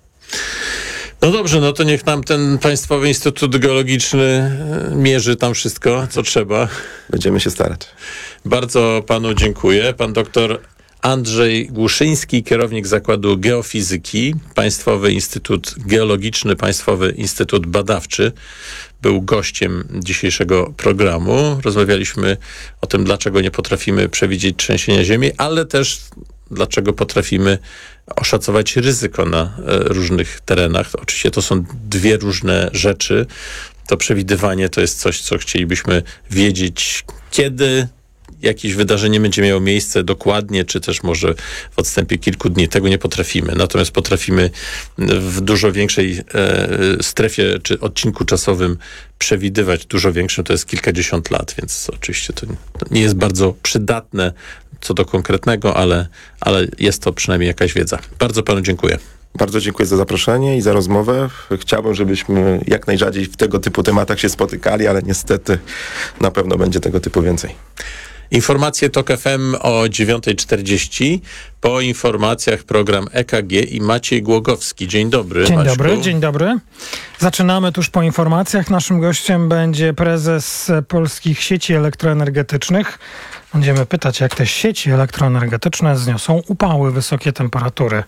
Speaker 16: No dobrze, no to niech nam ten Państwowy Instytut Geologiczny mierzy tam wszystko, co trzeba.
Speaker 17: Będziemy się starać.
Speaker 16: Bardzo panu dziękuję. Pan doktor Andrzej Głuszyński, kierownik Zakładu Geofizyki, Państwowy Instytut Geologiczny, Państwowy Instytut Badawczy, był gościem dzisiejszego programu. Rozmawialiśmy o tym, dlaczego nie potrafimy przewidzieć trzęsienia ziemi, ale też dlaczego potrafimy oszacować ryzyko na różnych terenach. Oczywiście to są dwie różne rzeczy. To przewidywanie to jest coś, co chcielibyśmy wiedzieć, kiedy jakieś wydarzenie będzie miało miejsce dokładnie, czy też może w odstępie kilku dni. Tego nie potrafimy. Natomiast potrafimy w dużo większej strefie, czy odcinku czasowym przewidywać. Dużo większym to jest kilkadziesiąt lat, więc oczywiście to nie jest bardzo przydatne co do konkretnego, ale jest to przynajmniej jakaś wiedza. Bardzo panu dziękuję.
Speaker 17: Bardzo dziękuję za zaproszenie i za rozmowę. Chciałbym, żebyśmy jak najrzadziej w tego typu tematach się spotykali, ale niestety na pewno będzie tego typu więcej.
Speaker 16: Informacje TOK FM o 9:40. Po informacjach program EKG i Maciej Głogowski. Dzień dobry.
Speaker 2: Dzień dobry. Zaczynamy tuż po informacjach. Naszym gościem będzie prezes polskich sieci elektroenergetycznych. Będziemy pytać, jak te sieci elektroenergetyczne zniosą upały, wysokie temperatury.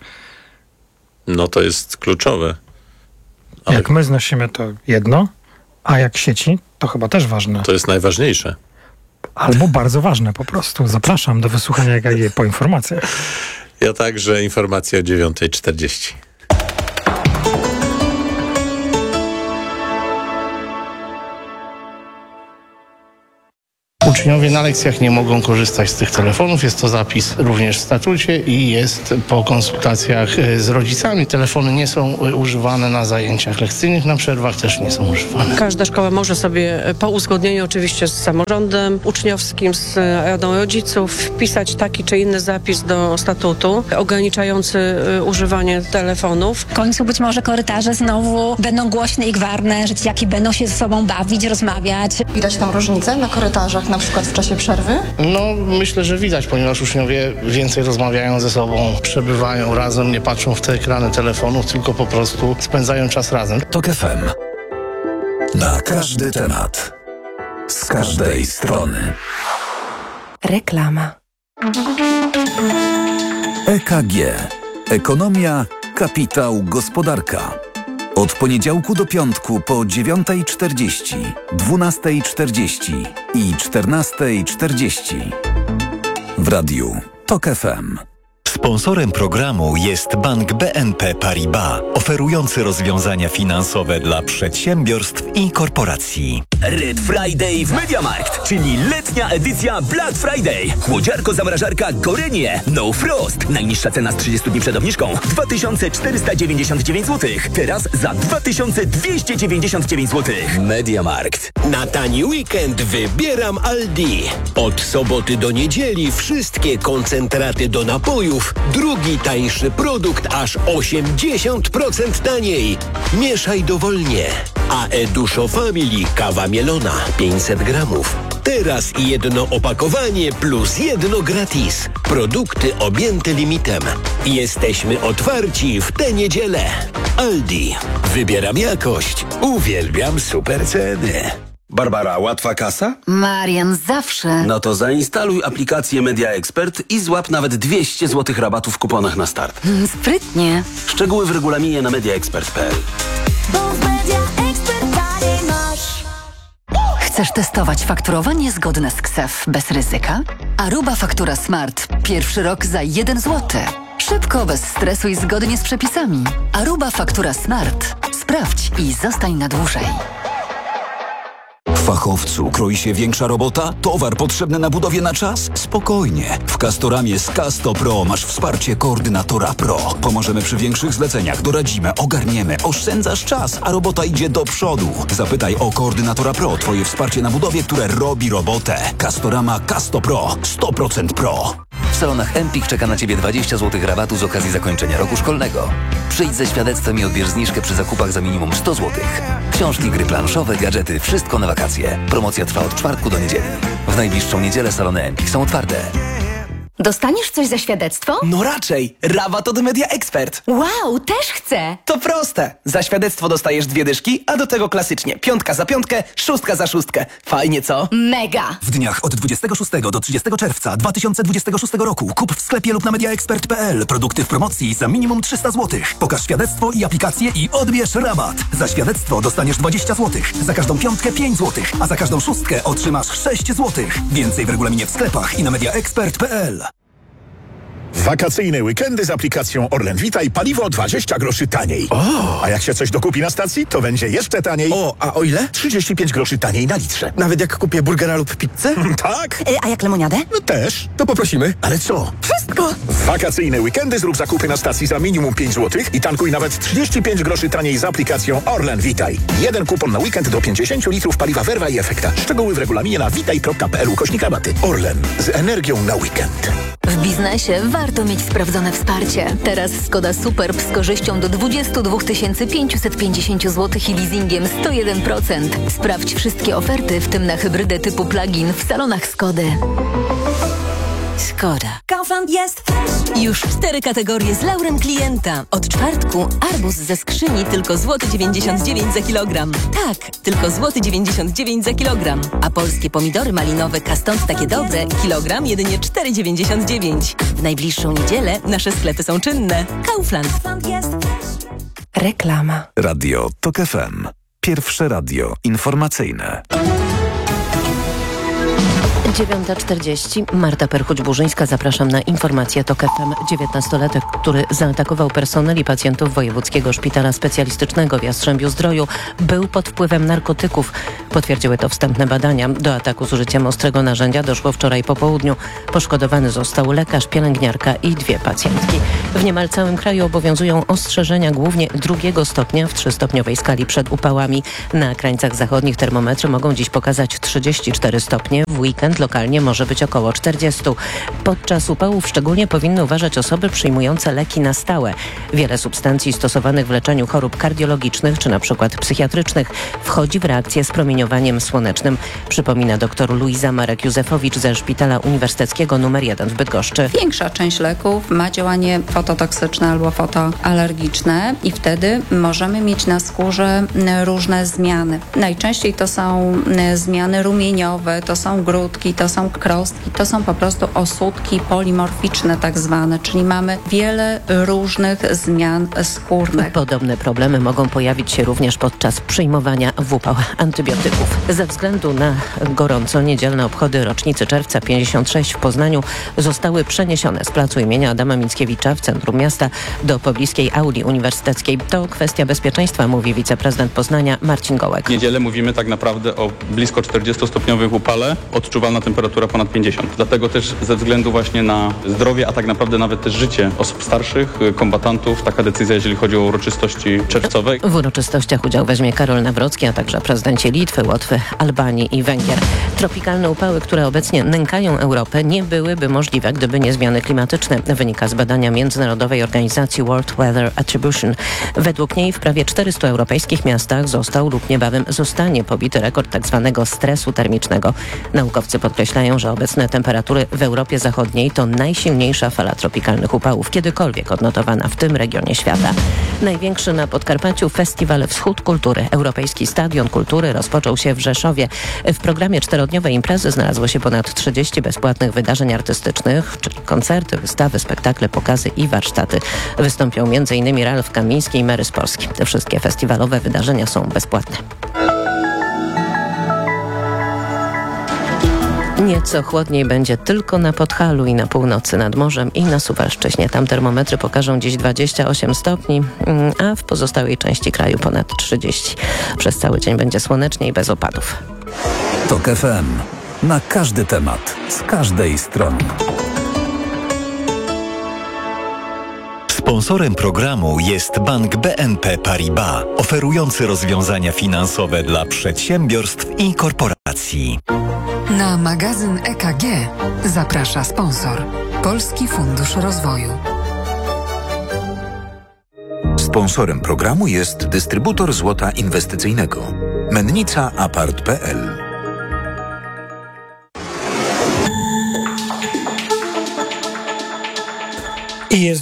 Speaker 16: No to jest kluczowe.
Speaker 2: Ale jak my znosimy, to jedno, a jak sieci, to chyba też ważne.
Speaker 16: To jest najważniejsze.
Speaker 2: Albo bardzo ważne po prostu. Zapraszam do wysłuchania EKG po informacjach.
Speaker 16: Ja także informacje o 9:40.
Speaker 3: Uczniowie na lekcjach nie mogą korzystać z tych telefonów. Jest to zapis również w statucie i jest po konsultacjach z rodzicami. Telefony nie są używane na zajęciach lekcyjnych, na przerwach też nie są używane.
Speaker 4: Każda szkoła może sobie po uzgodnieniu oczywiście z samorządem uczniowskim, z radą rodziców wpisać taki czy inny zapis do statutu ograniczający używanie telefonów.
Speaker 24: W końcu być może korytarze znowu będą głośne i gwarne, że dzieciaki będą się ze sobą bawić, rozmawiać.
Speaker 25: Widać tam różnicę na korytarzach, na przykład w czasie przerwy?
Speaker 3: No, myślę, że widać, ponieważ uczniowie więcej rozmawiają ze sobą, przebywają razem, nie patrzą w te ekrany telefonów, tylko po prostu spędzają czas razem.
Speaker 21: TOK FM. Na każdy temat. Z każdej strony.
Speaker 1: Reklama.
Speaker 5: EKG. Ekonomia, kapitał, gospodarka. Od poniedziałku do piątku po 9:40, 12:40 i 14:40. W radiu TOK FM.
Speaker 26: Sponsorem programu jest Bank BNP Paribas, oferujący rozwiązania finansowe dla przedsiębiorstw i korporacji.
Speaker 27: Red Friday w MediaMarkt, czyli letnia edycja Black Friday. Chłodziarko-zamrażarka Gorenie No Frost. Najniższa cena z 30 dni przed obniżką 2499 zł. Teraz za 2299 zł. MediaMarkt.
Speaker 28: Na tani weekend wybieram Aldi. Od soboty do niedzieli wszystkie koncentraty do napojów. Drugi tańszy produkt aż 80% taniej. Mieszaj dowolnie. A Eduszo Family kawa mielona 500 gramów. Teraz jedno opakowanie plus jedno gratis. Produkty objęte limitem. Jesteśmy otwarci w tę niedzielę. Aldi. Wybieram jakość. Uwielbiam super ceny.
Speaker 27: Barbara, łatwa kasa?
Speaker 18: Marian, zawsze.
Speaker 27: No to zainstaluj aplikację Media Expert i złap nawet 200 zł rabatu w kuponach na start.
Speaker 18: Sprytnie.
Speaker 27: Szczegóły w regulaminie na mediaexpert.pl.
Speaker 18: Chcesz testować fakturowanie zgodne z KSEF bez ryzyka? Aruba Faktura Smart. Pierwszy rok za 1 zł.
Speaker 1: Szybko, bez stresu i zgodnie z przepisami. Aruba Faktura Smart. Sprawdź i zostań na dłużej.
Speaker 21: Fachowcu kroi się większa robota? Towar potrzebny na budowie na czas? Spokojnie. W Castoramie z Casto Pro masz wsparcie koordynatora Pro. Pomożemy przy większych zleceniach, doradzimy, ogarniemy, oszczędzasz czas, a robota idzie do przodu. Zapytaj o koordynatora Pro, twoje wsparcie na budowie, które robi robotę. Castorama Casto Pro. 100% Pro.
Speaker 7: W salonach Empik czeka na Ciebie 20 zł rabatu z okazji zakończenia roku szkolnego. Przyjdź ze świadectwem i odbierz zniżkę przy zakupach za minimum 100 zł. Książki, gry planszowe, gadżety, wszystko na wakacje. Promocja trwa od czwartku do niedzieli. W najbliższą niedzielę salony Empik są otwarte.
Speaker 18: Dostaniesz coś za świadectwo?
Speaker 8: No raczej. Rabat od Media Expert.
Speaker 18: Wow, też chcę.
Speaker 8: To proste. Za świadectwo dostajesz 2 dyszki, a do tego klasycznie 5 za 5, 6 za 6. Fajnie, co?
Speaker 18: Mega.
Speaker 20: W dniach od 26 do 30 czerwca 2026 roku kup w sklepie lub na mediaexpert.pl produkty w promocji za minimum 300 zł. Pokaż świadectwo i aplikację i odbierz rabat. Za świadectwo dostaniesz 20 zł. Za każdą 5 5 zł, a za każdą 6 otrzymasz 6 zł. Więcej w regulaminie w sklepach i na mediaexpert.pl.
Speaker 9: Wakacyjne weekendy z aplikacją Orlen Vitaj paliwo 20 groszy taniej. A jak się coś dokupi na stacji, to będzie jeszcze taniej.
Speaker 8: A o ile?
Speaker 9: 35 groszy taniej na litrze.
Speaker 8: Nawet jak kupię burgera lub pizzę?
Speaker 9: Tak.
Speaker 18: A jak lemoniadę?
Speaker 9: No też.
Speaker 8: To poprosimy.
Speaker 9: Ale co?
Speaker 18: Wszystko.
Speaker 9: W wakacyjne weekendy zrób zakupy na stacji za minimum 5 zł i tankuj nawet 35 groszy taniej z aplikacją Orlen Vitaj. 1 kupon na weekend do 50 litrów paliwa Verva i Efekta. Szczegóły w regulaminie na vitaj.pl/rabaty. Orlen. Z energią na weekend.
Speaker 18: W biznesie warto mieć sprawdzone wsparcie. Teraz Skoda Superb z korzyścią do 22 550 zł i leasingiem 101%. Sprawdź wszystkie oferty, w tym na hybrydę typu plug-in w salonach Skody.
Speaker 1: Skoda.
Speaker 10: Kaufland jest już 4 kategorie z laurem klienta. Od czwartku arbuz ze skrzyni tylko złoty 99 za kilogram. Tak, tylko złoty 99 za kilogram. A polskie pomidory malinowe Kastant takie dobre, kilogram jedynie 4,99. W najbliższą niedzielę nasze sklepy są czynne. Kaufland.
Speaker 18: Reklama.
Speaker 21: Radio TOK FM. Pierwsze radio informacyjne.
Speaker 6: 9:40. Marta Perchuć-Burzyńska, zapraszam na informację TOK FM. 19-latek, który zaatakował personel i pacjentów Wojewódzkiego Szpitala Specjalistycznego w Jastrzębiu-Zdroju, był pod wpływem narkotyków. Potwierdziły to wstępne badania. Do ataku z użyciem ostrego narzędzia doszło wczoraj po południu. Poszkodowany został lekarz, pielęgniarka i 2 pacjentki. W niemal całym kraju obowiązują ostrzeżenia głównie 2 stopnia w 3-stopniowej skali przed upałami. Na krańcach zachodnich termometry mogą dziś pokazać 34 stopnie. W weekend lokalnie może być około 40. Podczas upałów szczególnie powinny uważać osoby przyjmujące leki na stałe. Wiele substancji stosowanych w leczeniu chorób kardiologicznych czy na przykład psychiatrycznych wchodzi w reakcję z promieniowaniem słonecznym, przypomina dr Luiza Marek-Józefowicz ze Szpitala Uniwersyteckiego nr 1 w Bydgoszczy.
Speaker 11: Większa część leków ma działanie fototoksyczne albo fotoalergiczne i wtedy możemy mieć na skórze różne zmiany. Najczęściej to są zmiany rumieniowe, to są grudki, to są krostki, to są po prostu osódki polimorficzne tak zwane, czyli mamy wiele różnych zmian skórnych.
Speaker 6: Podobne problemy mogą pojawić się również podczas przyjmowania w upał antybiotyków. Ze względu na gorąco niedzielne obchody rocznicy czerwca 56 w Poznaniu zostały przeniesione z placu imienia Adama Mickiewicza w centrum miasta do pobliskiej auli uniwersyteckiej. To kwestia bezpieczeństwa, mówi wiceprezydent Poznania Marcin Gołek.
Speaker 13: W niedzielę mówimy tak naprawdę o blisko 40-stopniowych upale, odczuwalna temperatura ponad 50. Dlatego też ze względu właśnie na zdrowie, a tak naprawdę nawet też życie osób starszych, kombatantów, taka decyzja, jeżeli chodzi o uroczystości czerwcowe.
Speaker 6: W uroczystościach udział weźmie Karol Nawrocki, a także prezydenci Litwy, Łotwy, Albanii i Węgier. Tropikalne upały, które obecnie nękają Europę, nie byłyby możliwe, gdyby nie zmiany klimatyczne, wynika z badania międzynarodowej organizacji World Weather Attribution. Według niej w prawie 400 europejskich miastach został lub niebawem zostanie pobity rekord tzw. stresu termicznego. Naukowcy podkreślają, że obecne temperatury w Europie Zachodniej to najsilniejsza fala tropikalnych upałów kiedykolwiek odnotowana w tym regionie świata. Największy na Podkarpaciu festiwal Wschód Kultury, Europejski Stadion Kultury, rozpoczął się w Rzeszowie. W programie 4-dniowej imprezy znalazło się ponad 30 bezpłatnych wydarzeń artystycznych, czyli koncerty, wystawy, spektakle, pokazy i warsztaty. Wystąpią m.in. Ralf Kamiński i Mary Sporski. Te wszystkie festiwalowe wydarzenia są bezpłatne. Nieco chłodniej będzie tylko na Podhalu i na północy nad morzem i na Suwalszczyźnie. Tam termometry pokażą dziś 28 stopni, a w pozostałej części kraju ponad 30. Przez cały dzień będzie słonecznie i bez opadów.
Speaker 5: TOK FM. Na każdy temat, z każdej strony.
Speaker 26: Sponsorem programu jest Bank BNP Paribas, oferujący rozwiązania finansowe dla przedsiębiorstw i korporacji.
Speaker 2: Na magazyn EKG zaprasza sponsor Polski Fundusz Rozwoju.
Speaker 20: Sponsorem programu jest dystrybutor złota inwestycyjnego Mennica Apart.pl.
Speaker 12: I jest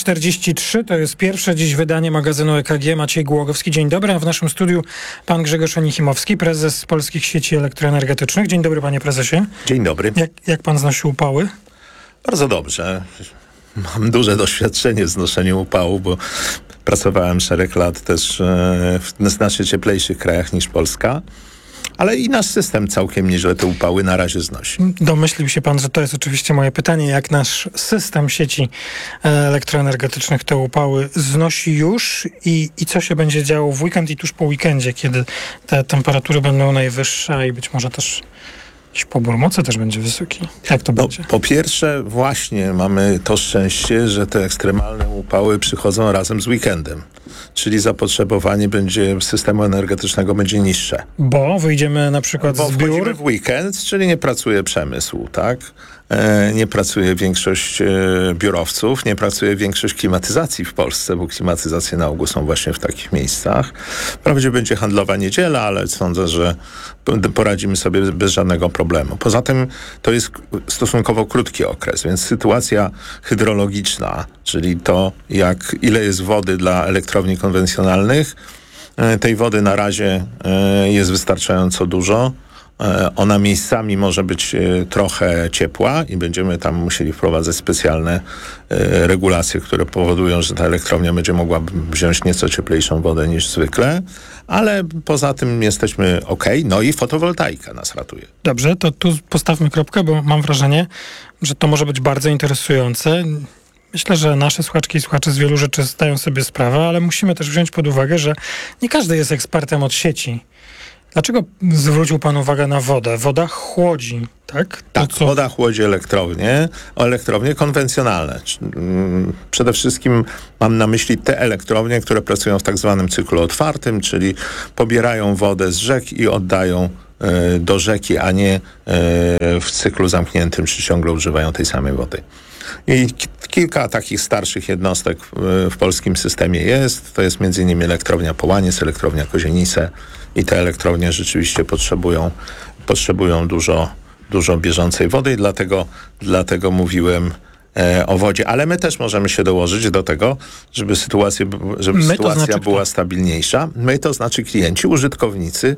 Speaker 12: 9:43, to jest pierwsze dziś wydanie magazynu EKG. Maciej Głogowski, dzień dobry. A w naszym studiu pan Grzegorz Onichimowski, prezes Polskich Sieci Elektroenergetycznych. Dzień dobry, panie prezesie.
Speaker 14: Dzień dobry.
Speaker 12: Jak pan znosi upały?
Speaker 14: Bardzo dobrze. Mam duże doświadczenie w znoszeniu upału, bo pracowałem szereg lat też w znacznie cieplejszych krajach niż Polska. Ale i nasz system całkiem nieźle te upały na razie znosi.
Speaker 12: Domyślił się pan, że to jest oczywiście moje pytanie. Jak nasz system sieci elektroenergetycznych te upały znosi już i co się będzie działo w weekend i tuż po weekendzie, kiedy te temperatury będą najwyższe i być może też pobór mocy też będzie wysoki. Jak to będzie?
Speaker 14: Po pierwsze, właśnie mamy to szczęście, że te ekstremalne upały przychodzą razem z weekendem. Czyli zapotrzebowanie systemu energetycznego będzie niższe.
Speaker 12: Bo wyjdziemy na przykład z biur?
Speaker 14: Wchodzimy w weekend, czyli nie pracuje przemysł, tak? Nie pracuje większość biurowców, nie pracuje większość klimatyzacji w Polsce, bo klimatyzacje na ogół są właśnie w takich miejscach. Wprawdzie będzie handlowa niedziela, ale sądzę, że poradzimy sobie bez żadnego problemu. Poza tym to jest stosunkowo krótki okres, więc sytuacja hydrologiczna, czyli to ile jest wody dla elektrowni konwencjonalnych, tej wody na razie jest wystarczająco dużo. Ona miejscami może być trochę ciepła i będziemy tam musieli wprowadzać specjalne regulacje, które powodują, że ta elektrownia będzie mogła wziąć nieco cieplejszą wodę niż zwykle, ale poza tym jesteśmy okej. No i fotowoltaika nas ratuje.
Speaker 12: Dobrze, to tu postawmy kropkę, bo mam wrażenie, że to może być bardzo interesujące. Myślę, że nasze słuchaczki i słuchacze z wielu rzeczy zdają sobie sprawę, ale musimy też wziąć pod uwagę, że nie każdy jest ekspertem od sieci. Dlaczego zwrócił pan uwagę na wodę? Woda chłodzi, tak?
Speaker 14: Tak, woda chłodzi elektrownie konwencjonalne. Przede wszystkim mam na myśli te elektrownie, które pracują w tak zwanym cyklu otwartym, czyli pobierają wodę z rzek i oddają do rzeki, a nie w cyklu zamkniętym, czy ciągle używają tej samej wody. I kilka takich starszych jednostek w polskim systemie jest. To jest m.in. elektrownia Połaniec, elektrownia Kozienice i te elektrownie rzeczywiście potrzebują dużo bieżącej wody i dlatego mówiłem o wodzie. Ale my też możemy się dołożyć do tego, żeby sytuacja była stabilniejsza. My, to znaczy klienci, użytkownicy,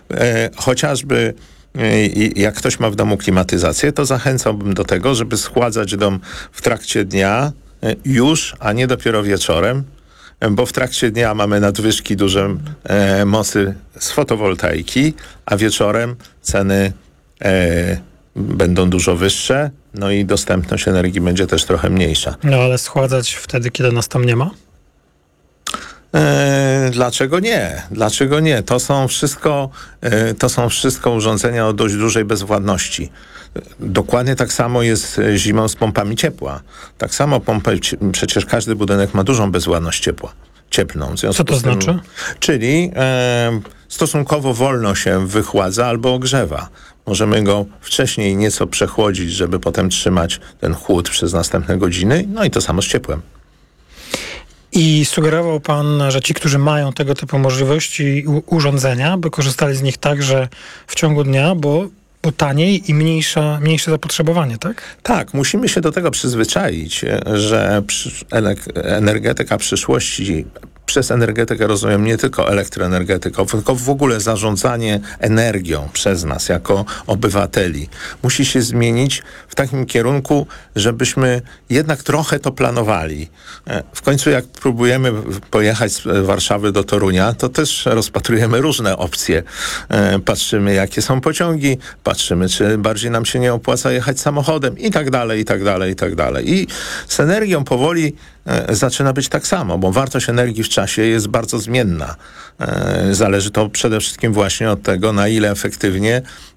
Speaker 14: chociażby jak ktoś ma w domu klimatyzację, to zachęcałbym do tego, żeby schładzać dom w trakcie dnia już, a nie dopiero wieczorem, bo w trakcie dnia mamy nadwyżki duże mocy z fotowoltaiki, a wieczorem ceny będą dużo wyższe, no i dostępność energii będzie też trochę mniejsza.
Speaker 12: No ale schładzać wtedy, kiedy nas tam nie ma?
Speaker 14: Dlaczego nie? Dlaczego nie? To są wszystko urządzenia o dość dużej bezwładności. Dokładnie tak samo jest zimą z pompami ciepła. Tak samo przecież każdy budynek ma dużą bezwładność cieplną.
Speaker 12: Co to znaczy?
Speaker 14: Czyli stosunkowo wolno się wychładza albo ogrzewa. Możemy go wcześniej nieco przechłodzić, żeby potem trzymać ten chłód przez następne godziny. No i to samo z ciepłem.
Speaker 12: I sugerował pan, że ci, którzy mają tego typu możliwości i urządzenia, by korzystali z nich także w ciągu dnia, bo taniej i mniejsze zapotrzebowanie, tak?
Speaker 14: Tak, musimy się do tego przyzwyczaić, że energetyka przyszłości przez energetykę rozumiem nie tylko elektroenergetykę, tylko w ogóle zarządzanie energią przez nas jako obywateli musi się zmienić w takim kierunku, żebyśmy jednak trochę to planowali. W końcu jak próbujemy pojechać z Warszawy do Torunia, to też rozpatrujemy różne opcje. Patrzymy, jakie są pociągi, patrzymy, czy bardziej nam się nie opłaca jechać samochodem i tak dalej, i tak dalej, i tak dalej. I z energią powoli zaczyna być tak samo, bo wartość energii w czasie jest bardzo zmienna. Zależy to przede wszystkim właśnie od tego, na ile efektywnie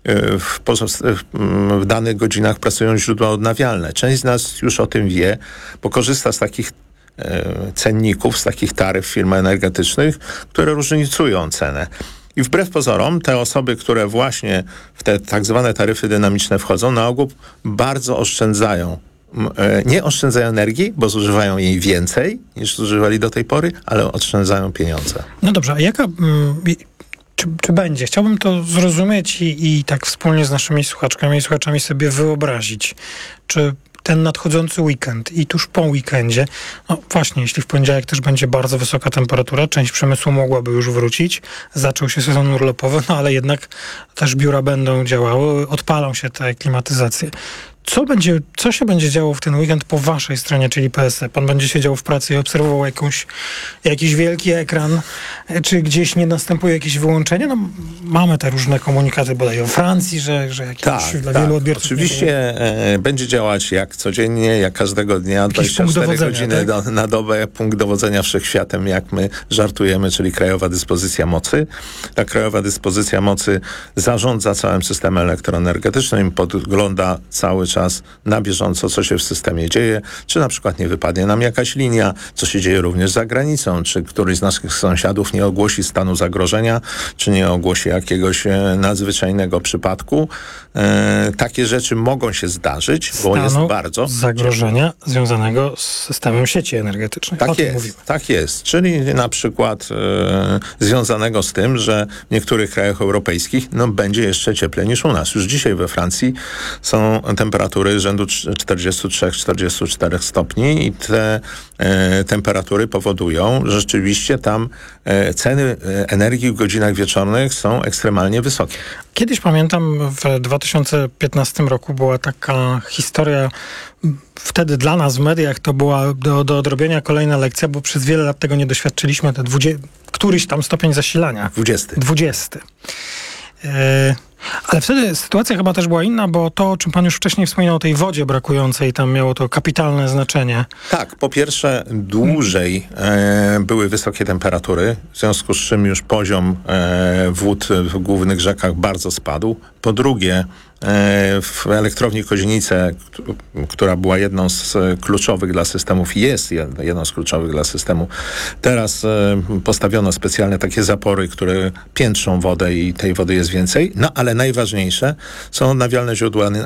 Speaker 14: w danych godzinach pracują źródła odnawialne. Część z nas już o tym wie, bo korzysta z takich cenników, z takich taryf firm energetycznych, które różnicują cenę. I wbrew pozorom te osoby, które właśnie w te tak zwane taryfy dynamiczne wchodzą, na ogół bardzo oszczędzają. Nie oszczędzają energii, bo zużywają jej więcej niż zużywali do tej pory, ale oszczędzają pieniądze.
Speaker 12: No dobrze, a jaka... Czy będzie? Chciałbym to zrozumieć i tak wspólnie z naszymi słuchaczkami i słuchaczami sobie wyobrazić, czy ten nadchodzący weekend i tuż po weekendzie, no właśnie, jeśli w poniedziałek też będzie bardzo wysoka temperatura, część przemysłu mogłaby już wrócić, zaczął się sezon urlopowy, no ale jednak też biura będą działały, odpalą się te klimatyzacje. Co się będzie działo w ten weekend po waszej stronie, czyli PSE? Pan będzie siedział w pracy i obserwował jakiś wielki ekran, czy gdzieś nie następuje jakieś wyłączenie? No, mamy te różne komunikaty bodaj o Francji, że jakieś dla wielu odbiorców...
Speaker 14: Oczywiście będzie działać jak codziennie, jak każdego dnia, 24 godziny na dobę, punkt dowodzenia wszechświatem, jak my żartujemy, czyli Krajowa Dyspozycja Mocy. Ta Krajowa Dyspozycja Mocy zarządza całym systemem elektroenergetycznym, podgląda cały czas na bieżąco, co się w systemie dzieje, czy na przykład nie wypadnie nam jakaś linia, co się dzieje również za granicą, czy któryś z naszych sąsiadów nie ogłosi stanu zagrożenia, czy nie ogłosi jakiegoś nadzwyczajnego przypadku. Takie rzeczy mogą się zdarzyć, bo jest bardzo...
Speaker 12: zagrożenia związanego z systemem sieci energetycznych.
Speaker 14: Tak jest. Czyli na przykład związanego z tym, że w niektórych krajach europejskich będzie jeszcze cieplej niż u nas. Już dzisiaj we Francji są temperatury rzędu 43-44 stopni i te temperatury powodują, że rzeczywiście tam ceny energii w godzinach wieczornych są ekstremalnie wysokie.
Speaker 12: Kiedyś pamiętam, w 2015 roku była taka historia, wtedy dla nas w mediach to była do odrobienia kolejna lekcja, bo przez wiele lat tego nie doświadczyliśmy, któryś tam stopień zasilania. 20. Ale wtedy sytuacja chyba też była inna, bo to, o czym pan już wcześniej wspominał, o tej wodzie brakującej, tam miało to kapitalne znaczenie.
Speaker 14: Tak, po pierwsze dłużej były wysokie temperatury, w związku z czym już poziom wód w głównych rzekach bardzo spadł. Po drugie, w elektrowni Kozienice, która była jedną z kluczowych dla systemów i jest jedną z kluczowych dla systemu, teraz postawiono specjalne takie zapory, które piętrzą wodę i tej wody jest więcej. No ale najważniejsze są odnawialne źródła